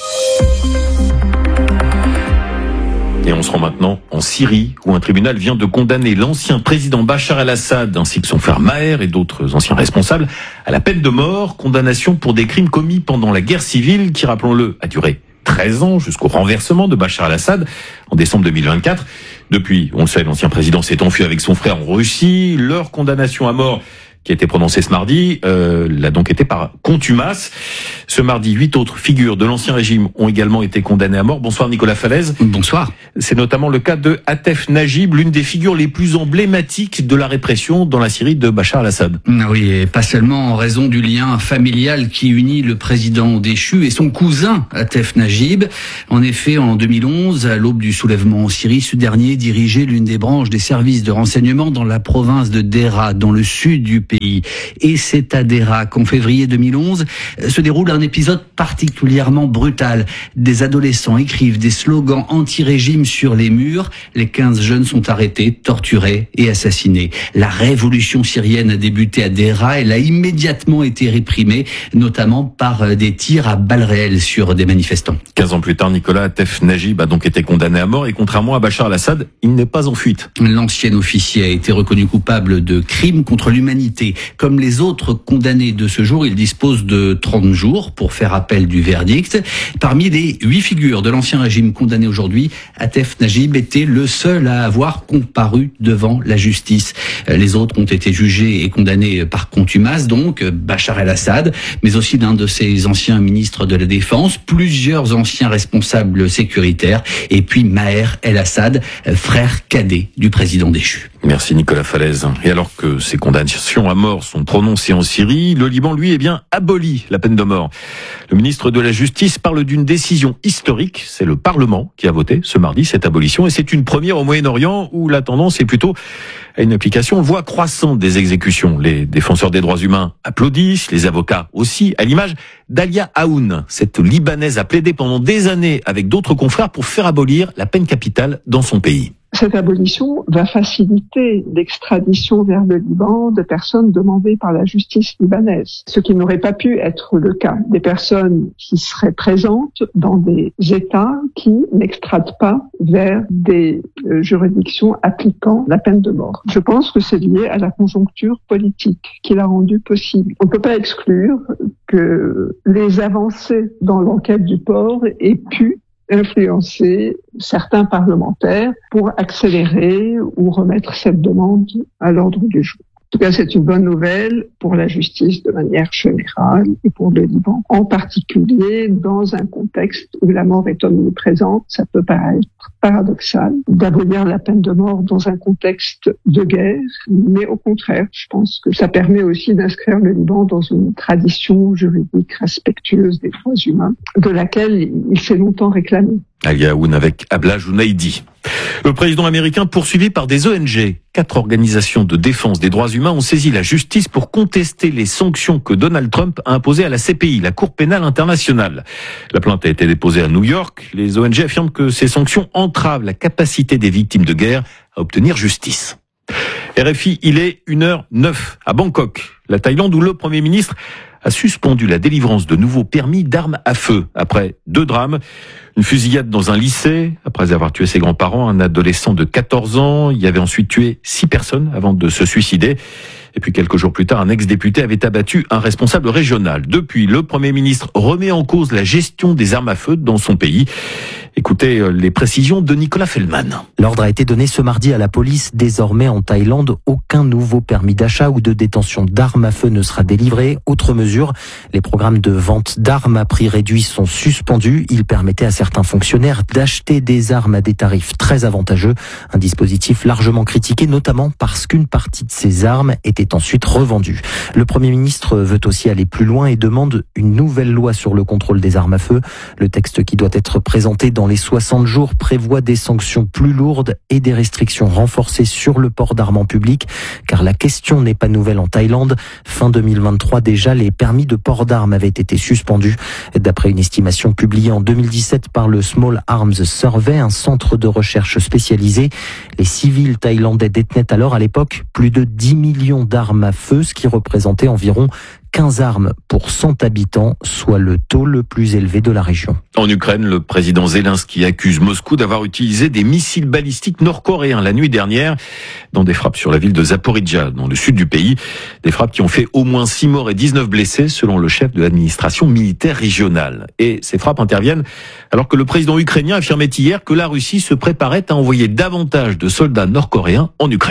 Et on se rend maintenant en Syrie, où un tribunal vient de condamner l'ancien président Bachar el-Assad ainsi que son frère Maher et d'autres anciens responsables à la peine de mort, condamnation pour des crimes commis pendant la guerre civile qui, rappelons-le, a duré 13 ans jusqu'au renversement de Bachar el-Assad en décembre 2024. Depuis, on le sait, l'ancien président s'est enfui avec son frère en Russie. Leur condamnation à mort qui a été prononcée ce mardi l'a donc été par contumace. Ce mardi, 8 autres figures de l'ancien régime ont également été condamnées à mort. Bonsoir Nicolas Falaise. Bonsoir. C'est notamment le cas de Atef Najib, l'une des figures les plus emblématiques de la répression dans la Syrie de Bachar al-Assad. Oui, et pas seulement en raison du lien familial qui unit le président déchu et son cousin Atef Najib. En effet, en 2011, à l'aube du soulèvement en Syrie, ce dernier dirigeait l'une des branches des services de renseignement dans la province de Deraa, dans le sud du pays. Et c'est à Deraa qu'en février 2011 se déroule un épisode particulièrement brutal. Des adolescents écrivent des slogans anti-régime sur les murs. Les 15 jeunes sont arrêtés, torturés et assassinés. La révolution syrienne a débuté à Deraa. Elle a immédiatement été réprimée, notamment par des tirs à balles réelles sur des manifestants. 15 ans plus tard, Nicolas Atef Najib a donc été condamné à mort et contrairement à Bachar al-Assad, il n'est pas en fuite. L'ancien officier a été reconnu coupable de crimes contre l'humanité. Comme les autres condamnés de ce jour, il dispose de 30 jours pour faire appel du verdict. Parmi les 8 figures de l'ancien régime condamnées aujourd'hui, Atef Najib était le seul à avoir comparu devant la justice. Les autres ont été jugés et condamnés par contumace, donc Bachar el-Assad, mais aussi l'un de ses anciens ministres de la Défense, plusieurs anciens responsables sécuritaires, et puis Maher el-Assad, frère cadet du président déchu. Merci Nicolas Falaise. Et alors que ces condamnations à mort sont prononcées en Syrie, le Liban, lui, abolit la peine de mort. Le ministre de la Justice parle d'une décision historique. C'est le Parlement qui a voté ce mardi cette abolition et c'est une première au Moyen-Orient où la tendance est plutôt à une application, on voit, croissante des exécutions. Les défenseurs des droits humains applaudissent, les avocats aussi, à l'image d'Alia Aoun. Cette Libanaise a plaidé pendant des années avec d'autres confrères pour faire abolir la peine capitale dans son pays. Cette abolition va faciliter l'extradition vers le Liban de personnes demandées par la justice libanaise, ce qui n'aurait pas pu être le cas. Des personnes qui seraient présentes dans des États qui n'extradent pas vers des juridictions appliquant la peine de mort. Je pense que c'est lié à la conjoncture politique qui l'a rendu possible. On ne peut pas exclure que les avancées dans l'enquête du port aient pu influencer certains parlementaires pour accélérer ou remettre cette demande à l'ordre du jour. En tout cas, c'est une bonne nouvelle pour la justice de manière générale et pour le Liban, en particulier dans un contexte où la mort est omniprésente. Ça peut paraître paradoxal d'abolir la peine de mort dans un contexte de guerre, mais au contraire, je pense que ça permet aussi d'inscrire le Liban dans une tradition juridique respectueuse des droits humains, de laquelle il s'est longtemps réclamé. Alia Aoun avec Abla Jounaidi. Le président américain poursuivi par des ONG. 4 organisations de défense des droits humains ont saisi la justice pour contester les sanctions que Donald Trump a imposées à la CPI, la Cour pénale internationale. La plainte a été déposée à New York. Les ONG affirment que ces sanctions entravent la capacité des victimes de guerre à obtenir justice. RFI, il est 1h09 à Bangkok, la Thaïlande, où le Premier ministre a suspendu la délivrance de nouveaux permis d'armes à feu après 2 drames. Une fusillade dans un lycée, après avoir tué ses grands-parents, un adolescent de 14 ans. Il avait ensuite tué 6 personnes avant de se suicider. Et puis quelques jours plus tard, un ex-député avait abattu un responsable régional. Depuis, le Premier ministre remet en cause la gestion des armes à feu dans son pays. Écoutez les précisions de Nicolas Feldman. L'ordre a été donné ce mardi à la police. Désormais, en Thaïlande, aucun nouveau permis d'achat ou de détention d'armes à feu ne sera délivré. Autre mesure, les programmes de vente d'armes à prix réduit sont suspendus. Ils permettaient à certains fonctionnaires d'acheter des armes à des tarifs très avantageux. Un dispositif largement critiqué, notamment parce qu'une partie de ces armes était ensuite revendue. Le Premier ministre veut aussi aller plus loin et demande une nouvelle loi sur le contrôle des armes à feu. Le texte qui doit être présenté dans les 60 jours prévoit des sanctions plus lourdes et des restrictions renforcées sur le port d'armes en public, car la question n'est pas nouvelle en Thaïlande. Fin 2023 déjà, les permis de port d'armes avaient été suspendus. D'après une estimation publiée en 2017 par le Small Arms Survey, un centre de recherche spécialisé, les civils thaïlandais détenaient alors à l'époque plus de 10 millions d'armes à feu, ce qui représentait environ 15 armes pour 100 habitants, soit le taux le plus élevé de la région. En Ukraine, le président Zelensky accuse Moscou d'avoir utilisé des missiles balistiques nord-coréens la nuit dernière dans des frappes sur la ville de Zaporizhzhia, dans le sud du pays. Des frappes qui ont fait au moins 6 morts et 19 blessés, selon le chef de l'administration militaire régionale. Et ces frappes interviennent alors que le président ukrainien affirmait hier que la Russie se préparait à envoyer davantage de soldats nord-coréens en Ukraine.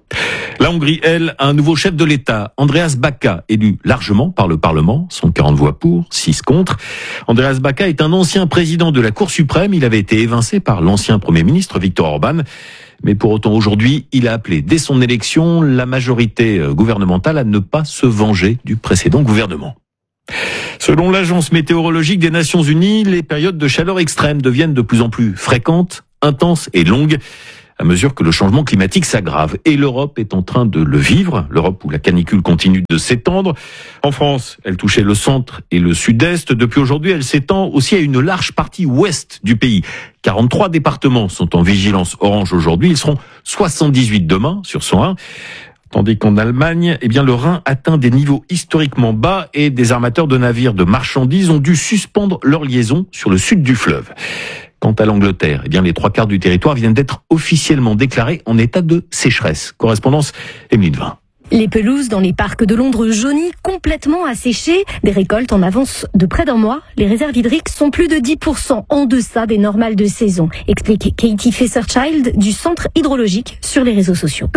La Hongrie, elle, a un nouveau chef de l'État, Andreas Baka, élu largement par le Parlement, 140 voix pour, 6 contre. Andreas Baka est un ancien président de la Cour suprême, il avait été évincé par l'ancien Premier ministre Viktor Orban. Mais pour autant, aujourd'hui, il a appelé dès son élection la majorité gouvernementale à ne pas se venger du précédent gouvernement. Selon l'Agence météorologique des Nations Unies, les périodes de chaleur extrême deviennent de plus en plus fréquentes, intenses et longues à mesure que le changement climatique s'aggrave. Et l'Europe est en train de le vivre, l'Europe où la canicule continue de s'étendre. En France, elle touchait le centre et le sud-est. Depuis aujourd'hui, elle s'étend aussi à une large partie ouest du pays. 43 départements sont en vigilance orange aujourd'hui. Ils seront 78 demain sur 101. Tandis qu'en Allemagne, le Rhin atteint des niveaux historiquement bas et des armateurs de navires de marchandises ont dû suspendre leur liaison sur le sud du fleuve. Quant à l'Angleterre, les 3/4 du territoire viennent d'être officiellement déclarés en état de sécheresse. Correspondance Emeline Vin. Les pelouses dans les parcs de Londres jaunies, complètement asséchées, des récoltes en avance de près d'un mois. Les réserves hydriques sont plus de 10% en deçà des normales de saison, explique Katie Fisher-Child du Centre hydrologique sur les réseaux sociaux.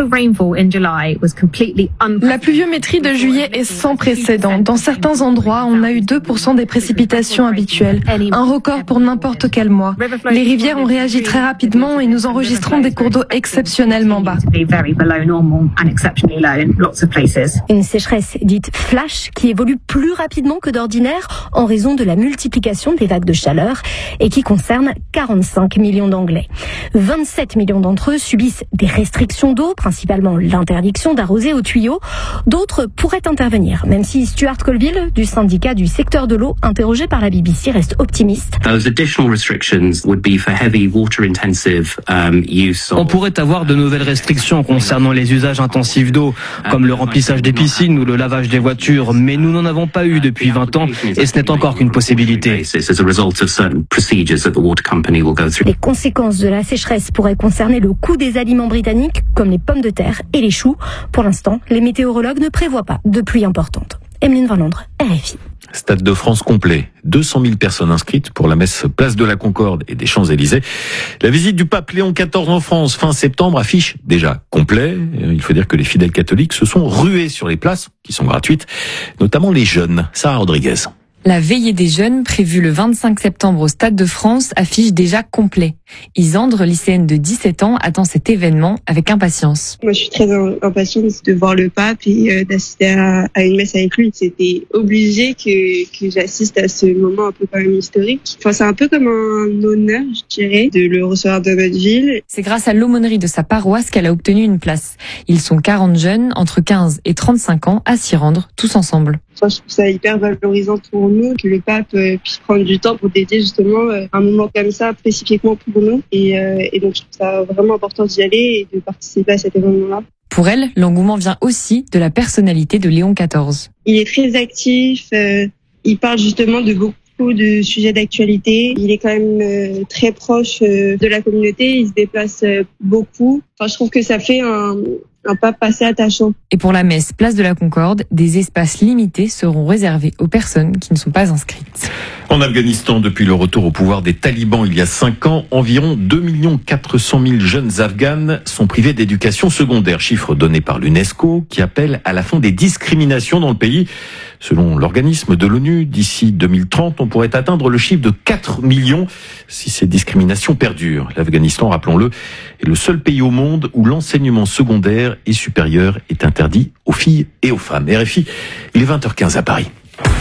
La pluviométrie de juillet est sans précédent. Dans certains endroits, on a eu 2% des précipitations habituelles, un record pour n'importe quel mois. Les rivières ont réagi très rapidement et nous enregistrons des cours d'eau exceptionnellement bas. Une sécheresse dite flash qui évolue plus rapidement que d'ordinaire en raison de la multiplication des vagues de chaleur et qui concerne 45 millions d'Anglais. 27 millions d'entre eux subissent des restrictions d'eau, principalement l'interdiction d'arroser au tuyau. D'autres pourraient intervenir, même si Stuart Colville, du syndicat du secteur de l'eau, interrogé par la BBC, reste optimiste. On pourrait avoir de nouvelles restrictions concernant les usages intensifs d'eau, comme le remplissage des piscines ou le lavage des voitures, mais nous n'en avons pas eu depuis 20 ans et ce n'est encore qu'une possibilité. Les conséquences de la sécheresse pourraient concerner le coût des aliments britanniques, comme les pommes de terre et les choux. Pour l'instant, les météorologues ne prévoient pas de pluie importante. Emeline Van Londres, RFI. Stade de France complet, 200 000 personnes inscrites pour la messe Place de la Concorde et des Champs-Élysées. La visite du pape Léon XIV en France fin septembre affiche déjà complet. Il faut dire que les fidèles catholiques se sont rués sur les places, qui sont gratuites, notamment les jeunes. Sarah Rodriguez. La veillée des jeunes, prévue le 25 septembre au Stade de France, affiche déjà complet. Isandre, lycéenne de 17 ans, attend cet événement avec impatience. Moi, je suis très impatiente de voir le pape et d'assister à une messe avec lui. C'était obligé que j'assiste à ce moment un peu quand même historique. Enfin, c'est un peu comme un honneur, je dirais, de le recevoir dans notre ville. C'est grâce à l'aumônerie de sa paroisse qu'elle a obtenu une place. Ils sont 40 jeunes, entre 15 et 35 ans, à s'y rendre, tous ensemble. Enfin, je trouve ça hyper valorisant pour nous que le pape puisse prendre du temps pour dédier justement un moment comme ça spécifiquement pour nous. Et donc je trouve ça vraiment important d'y aller et de participer à cet événement-là. Pour elle, l'engouement vient aussi de la personnalité de Léon XIV. Il est très actif, il parle justement de beaucoup de sujets d'actualité. Il est quand même très proche de la communauté, il se déplace beaucoup. Enfin, je trouve que ça fait un pape assez attachant. Et pour la messe Place de la Concorde, des espaces limités seront réservés aux personnes qui ne sont pas inscrites. En Afghanistan, depuis le retour au pouvoir des talibans il y a 5 ans, environ 2 400 000 jeunes Afghanes sont privés d'éducation secondaire, chiffre donné par l'UNESCO qui appelle à la fin des discriminations dans le pays. Selon l'organisme de l'ONU, d'ici 2030, on pourrait atteindre le chiffre de 4 millions si ces discriminations perdurent. L'Afghanistan, rappelons-le, est le seul pays au monde où l'enseignement secondaire et supérieur est interdit aux filles et aux femmes. RFI, il est 20h15 à Paris.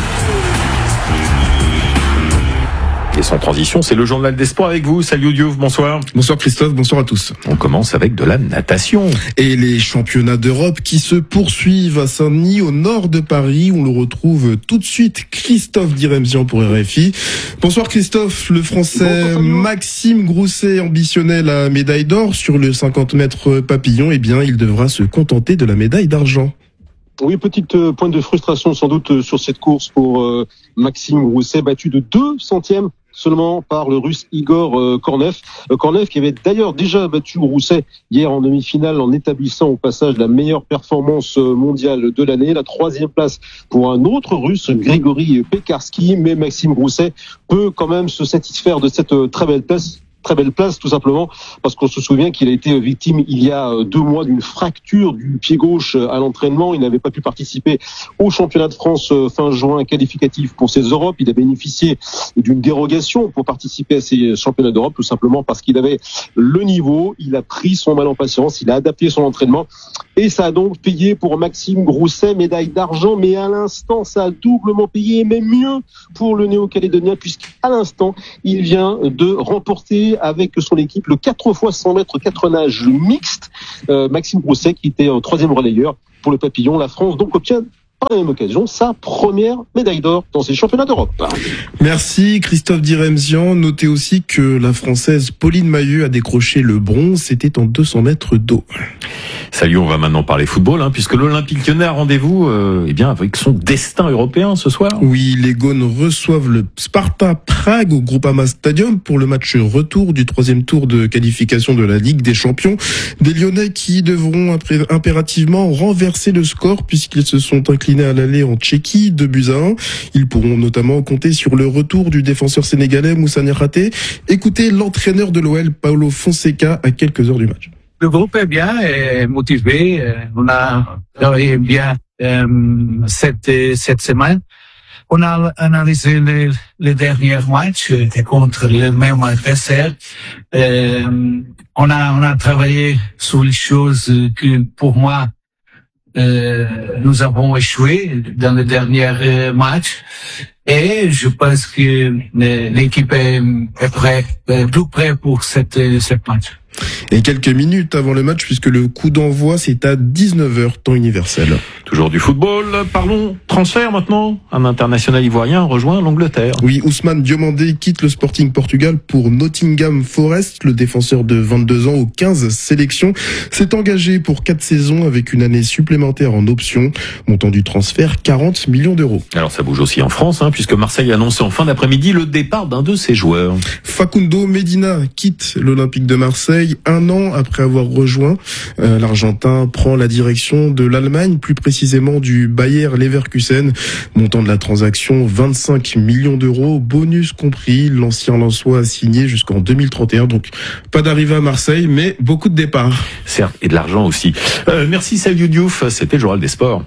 Et sans transition, c'est le journal des sports avec vous. Salut Diouf, bonsoir. Bonsoir Christophe, bonsoir à tous. On commence avec de la natation. Et les championnats d'Europe qui se poursuivent à Saint-Denis, au nord de Paris. On le retrouve tout de suite, Christophe Diremzian pour RFI. Bonsoir Christophe, le Français Maxime Grousset ambitionnait la médaille d'or sur le 50 mètres papillon. Eh bien, il devra se contenter de la médaille d'argent. Oui, petite pointe de frustration sans doute sur cette course pour Maxime Grousset, battu de 2 centièmes seulement par le Russe Igor Kornev. Kornev qui avait d'ailleurs déjà battu Grousset hier en demi-finale en établissant au passage la meilleure performance mondiale de l'année. La 3e place pour un autre Russe, Grigory Pekarski. Mais Maxime Grousset peut quand même se satisfaire de cette très belle place très belle place, tout simplement parce qu'on se souvient qu'il a été victime il y a 2 mois d'une fracture du pied gauche à l'entraînement. Il n'avait pas pu participer au championnat de France fin juin qualificatif pour ces Europes. Il a bénéficié d'une dérogation pour participer à ces championnats d'Europe, tout simplement parce qu'il avait le niveau. Il a pris son mal en patience, il a adapté son entraînement et ça a donc payé pour Maxime Grousset, médaille d'argent, mais à l'instant ça a doublement payé, et même mieux pour le Néo-Calédonien, puisqu'à l'instant il vient de remporter avec son équipe le 4x100 mètres 4 nages mixte. Maxime Grousset qui était en 3e relayeur pour le papillon. La France donc obtient par la même occasion sa première médaille d'or dans ces championnats d'Europe. Merci Christophe Diremzian. Notez aussi que la Française Pauline Mahieu a décroché le bronze, c'était en 200 mètres d'eau. Salut, on va maintenant parler football, puisque l'Olympique Lyonnais a rendez-vous avec son destin européen ce soir. Oui, les Gaunes reçoivent le Sparta Prague au Groupama Stadium pour le match retour du 3e tour de qualification de la Ligue des Champions. Des Lyonnais qui devront impérativement renverser le score puisqu'ils se sont inclinés à l'aller en Tchéquie, 2-1. Ils pourront notamment compter sur le retour du défenseur sénégalais Moussa Niakhaté. Écoutez l'entraîneur de l'OL, Paulo Fonseca, à quelques heures du match. Le groupe est bien et motivé. On a travaillé bien cette semaine. On a analysé les derniers matchs contre le même adversaire. On a travaillé sur les choses que pour moi nous avons échoué dans le dernier match. Et je pense que l'équipe est tout prêt pour cette match. Et quelques minutes avant le match, puisque le coup d'envoi, c'est à 19h, temps universel. Toujours du football, parlons transfert maintenant. Un international ivoirien rejoint l'Angleterre. Oui, Ousmane Diomandé quitte le Sporting Portugal pour Nottingham Forest. Le défenseur de 22 ans aux 15 sélections s'est engagé pour 4 saisons avec une année supplémentaire en option. Montant du transfert, 40 millions d'euros. Alors ça bouge aussi en France, puisque Marseille a annoncé en fin d'après-midi le départ d'un de ses joueurs. Facundo Medina quitte l'Olympique de Marseille 1 an après avoir rejoint. L'Argentin prend la direction de l'Allemagne, plus précisément du Bayer Leverkusen. Montant de la transaction, 25 millions d'euros, bonus compris. L'ancien Lensois a signé jusqu'en 2031, donc pas d'arrivée à Marseille, mais beaucoup de départs. Certes, et de l'argent aussi. Merci Salut Diouf, c'était le journal des sports.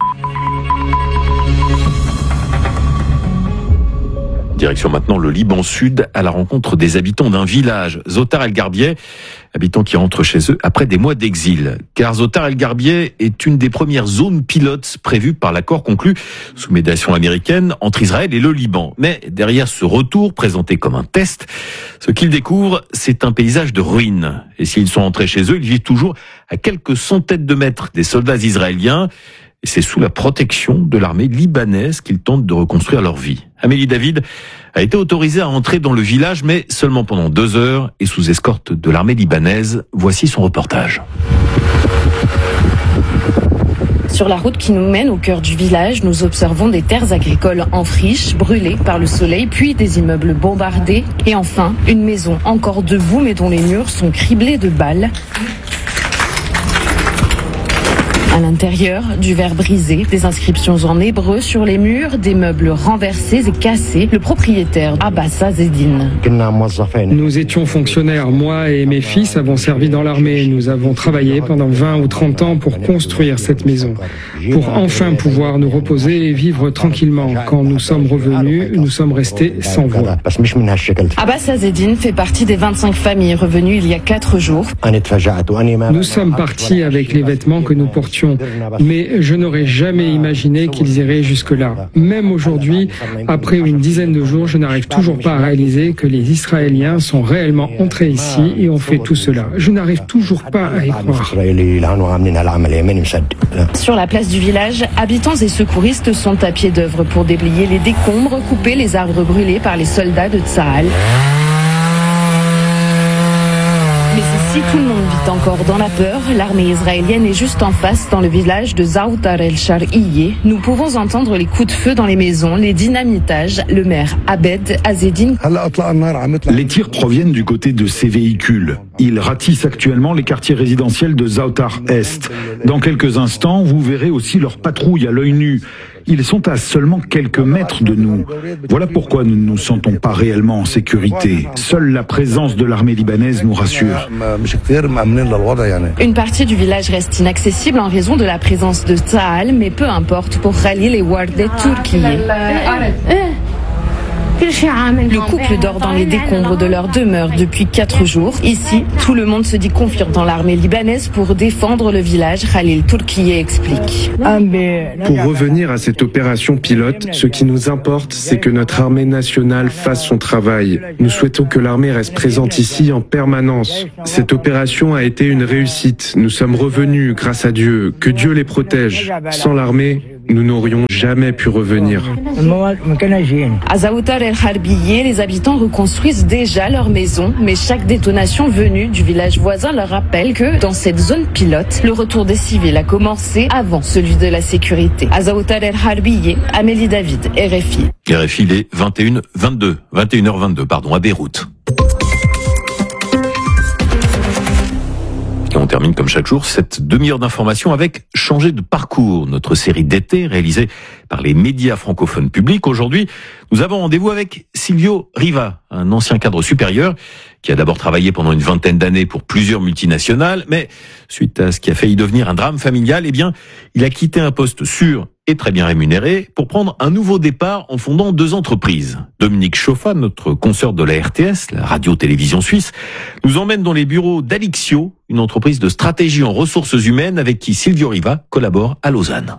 Direction maintenant le Liban Sud à la rencontre des habitants d'un village, Zotar El Garbieh, habitants qui rentrent chez eux après des mois d'exil. Car Zotar El Garbieh est une des premières zones pilotes prévues par l'accord conclu sous médiation américaine entre Israël et le Liban. Mais derrière ce retour présenté comme un test, ce qu'ils découvrent, c'est un paysage de ruines. Et s'ils sont entrés chez eux, ils vivent toujours à quelques centaines de mètres des soldats israéliens. Et c'est sous la protection de l'armée libanaise qu'ils tentent de reconstruire leur vie. Amélie David a été autorisée à entrer dans le village, mais seulement pendant 2 heures et sous escorte de l'armée libanaise. Voici son reportage. Sur la route qui nous mène au cœur du village, nous observons des terres agricoles en friche, brûlées par le soleil, puis des immeubles bombardés. Et enfin, une maison encore debout, mais dont les murs sont criblés de balles. À l'intérieur, du verre brisé, des inscriptions en hébreu sur les murs, des meubles renversés et cassés. Le propriétaire, Abbas Azedine. Nous étions fonctionnaires. Moi et mes fils avons servi dans l'armée. Nous avons travaillé pendant 20 ou 30 ans pour construire cette maison. Pour enfin pouvoir nous reposer et vivre tranquillement. Quand nous sommes revenus, nous sommes restés sans voix. Abbas Azedine fait partie des 25 familles revenues il y a 4 jours. Nous sommes partis avec les vêtements que nous portions. Mais je n'aurais jamais imaginé qu'ils iraient jusque-là. Même aujourd'hui, après une dizaine de jours, je n'arrive toujours pas à réaliser que les Israéliens sont réellement entrés ici et ont fait tout cela. Je n'arrive toujours pas à y croire. Sur la place du village, habitants et secouristes sont à pied d'œuvre pour déblayer les décombres, couper les arbres brûlés par les soldats de Tsahal. Mais ici, tout le monde vit encore dans la peur. L'armée israélienne est juste en face, dans le village de Zaoutar el-Shar'iyeh. Nous pouvons entendre les coups de feu dans les maisons, les dynamitages. Le maire Abed Azedine. Les tirs proviennent du côté de ces véhicules. Ils ratissent actuellement les quartiers résidentiels de Zautar Est. Dans quelques instants, vous verrez aussi leurs patrouilles à l'œil nu. Ils sont à seulement quelques mètres de nous. Voilà pourquoi nous ne nous sentons pas réellement en sécurité. Seule la présence de l'armée libanaise nous rassure. Une partie du village reste inaccessible en raison de la présence de Tsahal, mais peu importe pour Khalil et Wardet Turkiye. Le couple dort dans les décombres de leur demeure depuis 4 jours. Ici, tout le monde se dit confiant dans l'armée libanaise pour défendre le village. Khalil Turkiye explique. Pour revenir à cette opération pilote, ce qui nous importe, c'est que notre armée nationale fasse son travail. Nous souhaitons que l'armée reste présente ici en permanence. Cette opération a été une réussite. Nous sommes revenus grâce à Dieu. Que Dieu les protège. Sans l'armée, nous n'aurions jamais pu revenir. À Zautar el-Harbiye, les habitants reconstruisent déjà leur maison, mais chaque détonation venue du village voisin leur rappelle que dans cette zone pilote, le retour des civils a commencé avant celui de la sécurité. À Zautar el-Harbiye, Amélie David, RFI. RFI, il est 21h22, à Beyrouth. Et on termine comme chaque jour cette demi-heure d'information avec Changer de parcours, notre série d'été réalisée par les médias francophones publics. Aujourd'hui, nous avons rendez-vous avec Silvio Riva, un ancien cadre supérieur qui a d'abord travaillé pendant une vingtaine d'années pour plusieurs multinationales, mais suite à ce qui a failli devenir un drame familial, il a quitté un poste sûr et très bien rémunéré pour prendre un nouveau départ en fondant 2 entreprises. Dominique Chauffat, notre consoeur de la RTS, la radio-télévision suisse, nous emmène dans les bureaux d'Alixio, une entreprise de stratégie en ressources humaines avec qui Silvio Riva collabore à Lausanne.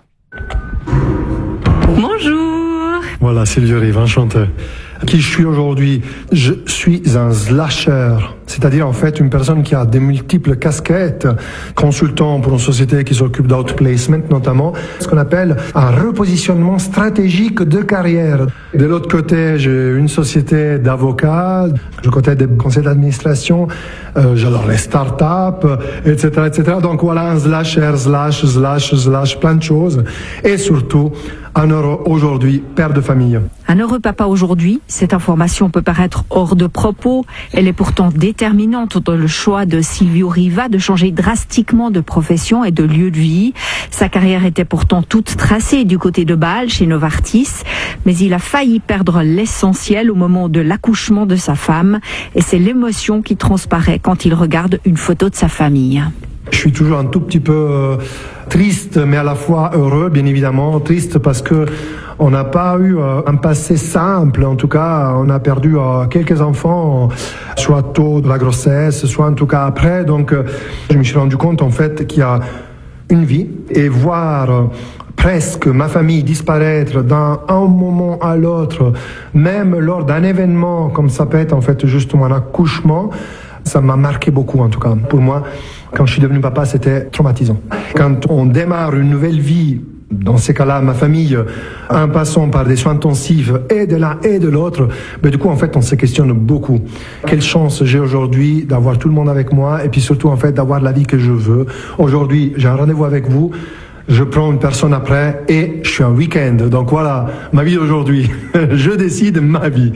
Bonjour. Voilà, Silvio Riva, enchanté. Qui je suis aujourd'hui? Je suis un slasher, c'est-à-dire en fait une personne qui a de multiples casquettes, consultant pour une société qui s'occupe d'outplacement notamment, ce qu'on appelle un repositionnement stratégique de carrière. De l'autre côté, j'ai une société d'avocats, du côté des conseils d'administration, j'adore les startups, etc., etc. Donc voilà, un slasher, slash, plein de choses. Et surtout, un heureux aujourd'hui, père de famille. Un heureux papa aujourd'hui, cette information peut paraître hors de propos. Elle est pourtant déterminante dans le choix de Silvio Riva de changer drastiquement de profession et de lieu de vie. Sa carrière était pourtant toute tracée du côté de Bâle, chez Novartis, mais il a failli perdre l'essentiel au moment de l'accouchement de sa femme, et c'est l'émotion qui transparaît quand il regarde une photo de sa famille. Je suis toujours un tout petit peu triste, mais à la fois heureux, bien évidemment. Triste parce que on n'a pas eu un passé simple. En tout cas, on a perdu quelques enfants, soit tôt de la grossesse, soit en tout cas après. Donc, je me suis rendu compte en fait qu'il y a une vie, et voir presque ma famille disparaître d'un moment à l'autre, même lors d'un événement comme ça peut être en fait juste mon accouchement, ça m'a marqué beaucoup en tout cas. Pour moi, quand je suis devenu papa, c'était traumatisant. Quand on démarre une nouvelle vie, dans ces cas-là, ma famille, en passant par des soins intensifs et de l'un et de l'autre, du coup, en fait, on se questionne beaucoup. Quelle chance j'ai aujourd'hui d'avoir tout le monde avec moi, et puis surtout, en fait, d'avoir la vie que je veux. Aujourd'hui, j'ai un rendez-vous avec vous. Je prends une personne après et je suis un week-end. Donc voilà, ma vie d'aujourd'hui. Je décide ma vie.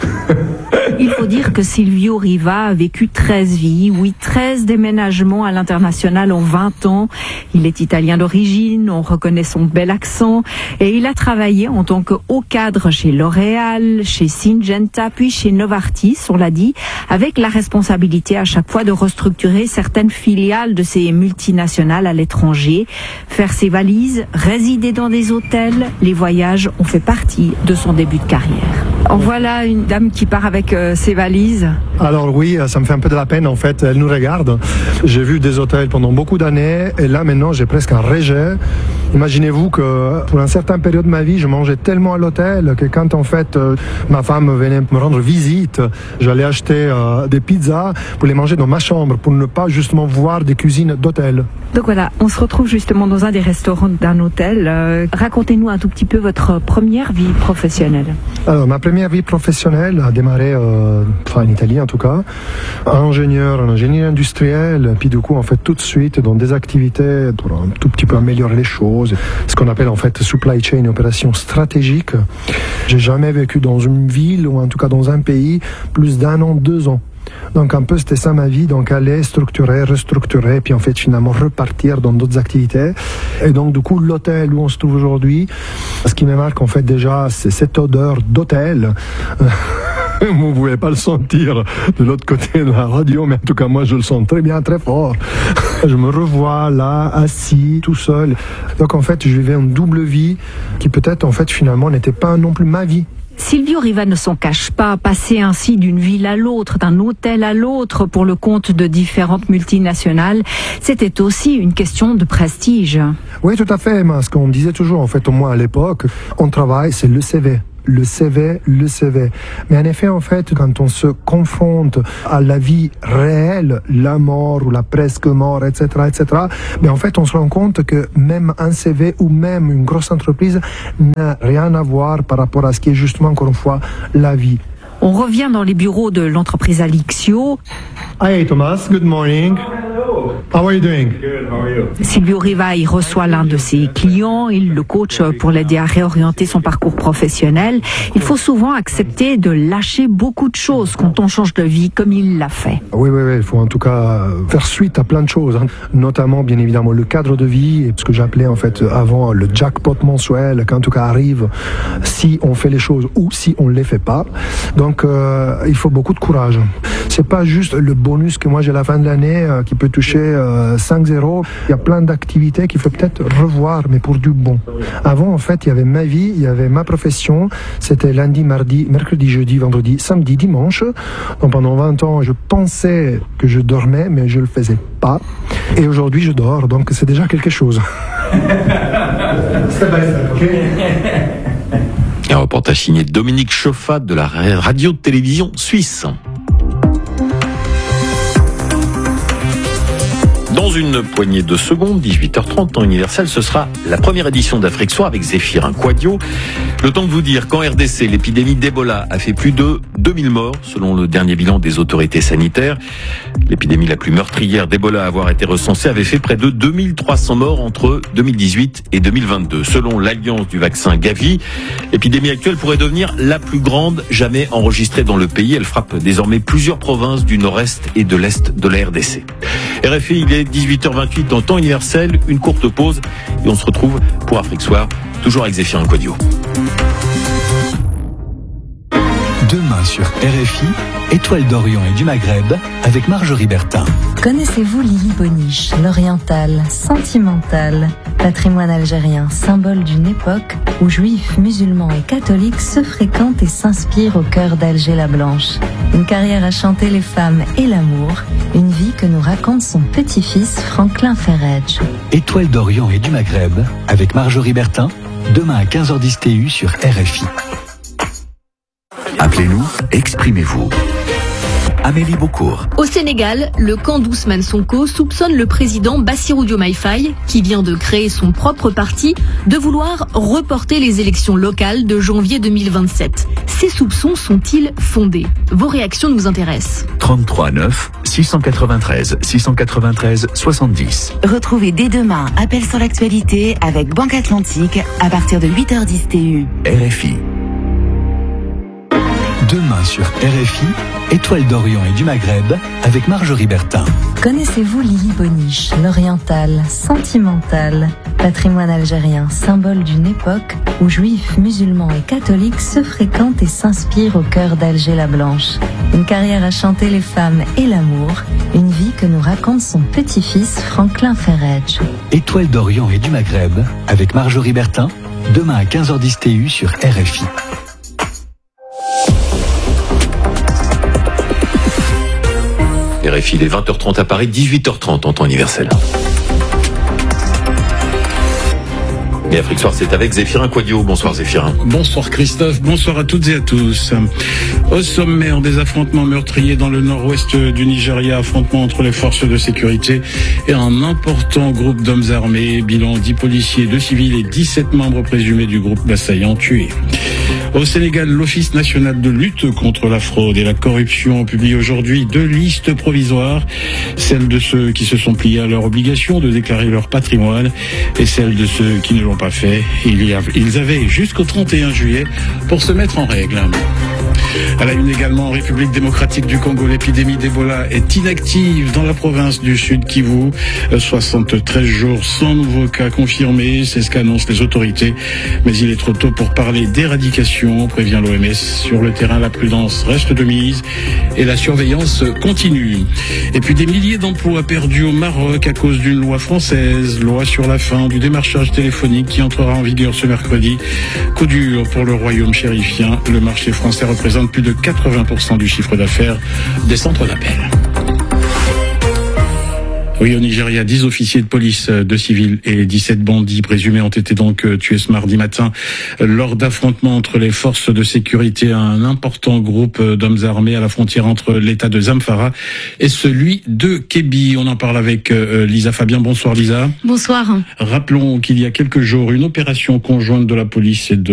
Il faut dire que Silvio Riva a vécu 13 vies, 13 déménagements à l'international en 20 ans. Il est italien d'origine, on reconnaît son bel accent, et il a travaillé en tant que haut cadre chez L'Oréal, chez Syngenta, puis chez Novartis, on l'a dit, avec la responsabilité à chaque fois de restructurer certaines filiales de ces multinationales à l'étranger, faire ses valises, résider dans des hôtels. Les voyages ont fait partie de son début de carrière. En voilà une dame qui part avec ses valises. Alors oui, ça me fait un peu de la peine en fait, elle nous regarde. J'ai vu des hôtels pendant beaucoup d'années, et là maintenant j'ai presque un rejet. Imaginez-vous que pour une certaine période de ma vie, je mangeais tellement à l'hôtel que quand en fait ma femme venait me rendre visite, j'allais acheter des pizzas pour les manger dans ma chambre, pour ne pas justement voir des cuisines d'hôtel. Donc voilà, on se retrouve justement dans un des restaurants d'un hôtel. Racontez-nous un tout petit peu votre première vie professionnelle. Alors ma première vie professionnelle a démarré en Italie en tout cas, ingénieur en ingénierie industrielle, puis du coup en fait tout de suite dans des activités pour un tout petit peu améliorer les choses, ce qu'on appelle en fait supply chain, opération stratégique. J'ai jamais vécu dans une ville ou en tout cas dans un pays plus d'1 an, 2 ans. Donc un peu c'était ça ma vie, donc aller structurer, restructurer, puis en fait finalement repartir dans d'autres activités. Et donc du coup l'hôtel où on se trouve aujourd'hui, ce qui me marque en fait déjà c'est cette odeur d'hôtel. Vous ne pouvez pas le sentir de l'autre côté de la radio, mais en tout cas moi je le sens très bien, très fort. Je me revois là, assis, tout seul. Donc en fait je vivais une double vie qui peut-être en fait finalement n'était pas non plus ma vie. Silvio Riva ne s'en cache pas, passer ainsi d'une ville à l'autre, d'un hôtel à l'autre pour le compte de différentes multinationales, c'était aussi une question de prestige. Oui, tout à fait, mais ce qu'on disait toujours, en fait, au moins à l'époque, on travaille, c'est le CV. Le CV. Mais en effet, en fait, quand on se confronte à la vie réelle, la mort ou la presque mort, etc., mais en fait, on se rend compte que même un CV ou même une grosse entreprise n'a rien à voir par rapport à ce qui est justement, encore une fois, la vie. On revient dans les bureaux de l'entreprise Alixio. Hey Thomas, good morning. How are you doing? Good, how are you? Silvio Riva y reçoit l'un de ses clients, il le coach pour l'aider à réorienter son parcours professionnel. Il faut souvent accepter de lâcher beaucoup de choses quand on change de vie comme il l'a fait. Oui, il faut en tout cas faire suite à plein de choses, notamment bien évidemment le cadre de vie, et ce que j'appelais en fait avant le jackpot mensuel, qui en tout cas arrive si on fait les choses ou si on ne les fait pas. Donc il faut beaucoup de courage. C'est pas juste le bonus que moi j'ai à la fin de l'année qui peut toucher 5-0. Il y a plein d'activités qu'il faut peut-être revoir, mais pour du bon. Avant, en fait, il y avait ma vie, il y avait ma profession. C'était lundi, mardi, mercredi, jeudi, vendredi, samedi, dimanche. Donc pendant 20 ans, je pensais que je dormais, mais je le faisais pas. Et aujourd'hui, je dors, donc c'est déjà quelque chose. Step by step, ok? Un reportage signé Dominique Chauffat de la radio-télévision suisse. Dans une poignée de secondes, 18h30, temps universel, ce sera la première édition d'Afrique Soir avec Zéphirin Quadio. Le temps de vous dire qu'en RDC, l'épidémie d'Ebola a fait plus de 2000 morts, selon le dernier bilan des autorités sanitaires. L'épidémie la plus meurtrière d'Ebola à avoir été recensée avait fait près de 2300 morts entre 2018 et 2022. Selon l'Alliance du vaccin Gavi, l'épidémie actuelle pourrait devenir la plus grande jamais enregistrée dans le pays. Elle frappe désormais plusieurs provinces du nord-est et de l'est de la RDC. RFI, il est 18h28 dans temps universel, une courte pause et on se retrouve pour Afrique Soir, toujours avec Zéphirin Quadio. Demain sur RFI, Étoile d'Orient et du Maghreb avec Marjorie Bertin. Connaissez-vous Lily Boniche, l'orientale, sentimentale, patrimoine algérien, symbole d'une époque où juifs, musulmans et catholiques se fréquentent et s'inspirent au cœur d'Alger la Blanche. Une carrière à chanter les femmes et l'amour, une vie que nous raconte son petit-fils Franklin Ferredj. Étoile d'Orient et du Maghreb avec Marjorie Bertin, demain à 15h10 TU sur RFI. Appelez-nous, exprimez-vous. Amélie Beaucourt. Au Sénégal, le camp d'Ousmane Sonko soupçonne le président Bassirou Diomaye Faye, qui vient de créer son propre parti, de vouloir reporter les élections locales de janvier 2027. Ces soupçons sont-ils fondés? Vos réactions nous intéressent. 33 9 693 693 70. Retrouvez dès demain Appel sur l'actualité avec Banque Atlantique à partir de 8h10 TU. RFI. Demain sur RFI, Étoile d'Orient et du Maghreb avec Marjorie Bertin. Connaissez-vous Lily Boniche, l'orientale, sentimentale, patrimoine algérien, symbole d'une époque où juifs, musulmans et catholiques se fréquentent et s'inspirent au cœur d'Alger la Blanche. Une carrière à chanter les femmes et l'amour, une vie que nous raconte son petit-fils Franklin Ferredj. Étoile d'Orient et du Maghreb avec Marjorie Bertin, demain à 15h10 TU sur RFI. RFI, il est 20h30 à Paris, 18h30 en temps universel. Et Afrique Soir, c'est avec Zéphirin Quadio. Bonsoir Zéphirin. Bonsoir Christophe, bonsoir à toutes et à tous. Au sommaire des affrontements meurtriers dans le nord-ouest du Nigeria, affrontements entre les forces de sécurité et un important groupe d'hommes armés, bilan 10 policiers, 2 civils et 17 membres présumés du groupe assaillant tués. Au Sénégal, l'Office national de lutte contre la fraude et la corruption publie aujourd'hui 2 listes provisoires, celle de ceux qui se sont pliés à leur obligation de déclarer leur patrimoine et celle de ceux qui ne l'ont pas fait. Ils avaient jusqu'au 31 juillet pour se mettre en règle. À la une également, en République démocratique du Congo, l'épidémie d'Ebola est inactive dans la province du Sud Kivu. 73 jours sans nouveaux cas confirmés, c'est ce qu'annoncent les autorités. Mais il est trop tôt pour parler d'éradication, prévient l'OMS. Sur le terrain, la prudence reste de mise et la surveillance continue. Et puis des milliers d'emplois perdus au Maroc à cause d'une loi française, loi sur la fin du démarchage téléphonique qui entrera en vigueur ce mercredi. Coup dur pour le royaume chérifien. Le marché français représente plus de 80% du chiffre d'affaires des centres d'appel. Oui, au Nigeria, 10 officiers de police, 2 civils et 17 bandits présumés ont été donc tués ce mardi matin lors d'affrontements entre les forces de sécurité et un important groupe d'hommes armés à la frontière entre l'État de Zamfara et celui de Kebbi. On en parle avec Lisa Fabien. Bonsoir Lisa. Bonsoir. Rappelons qu'il y a quelques jours, une opération conjointe de la police et de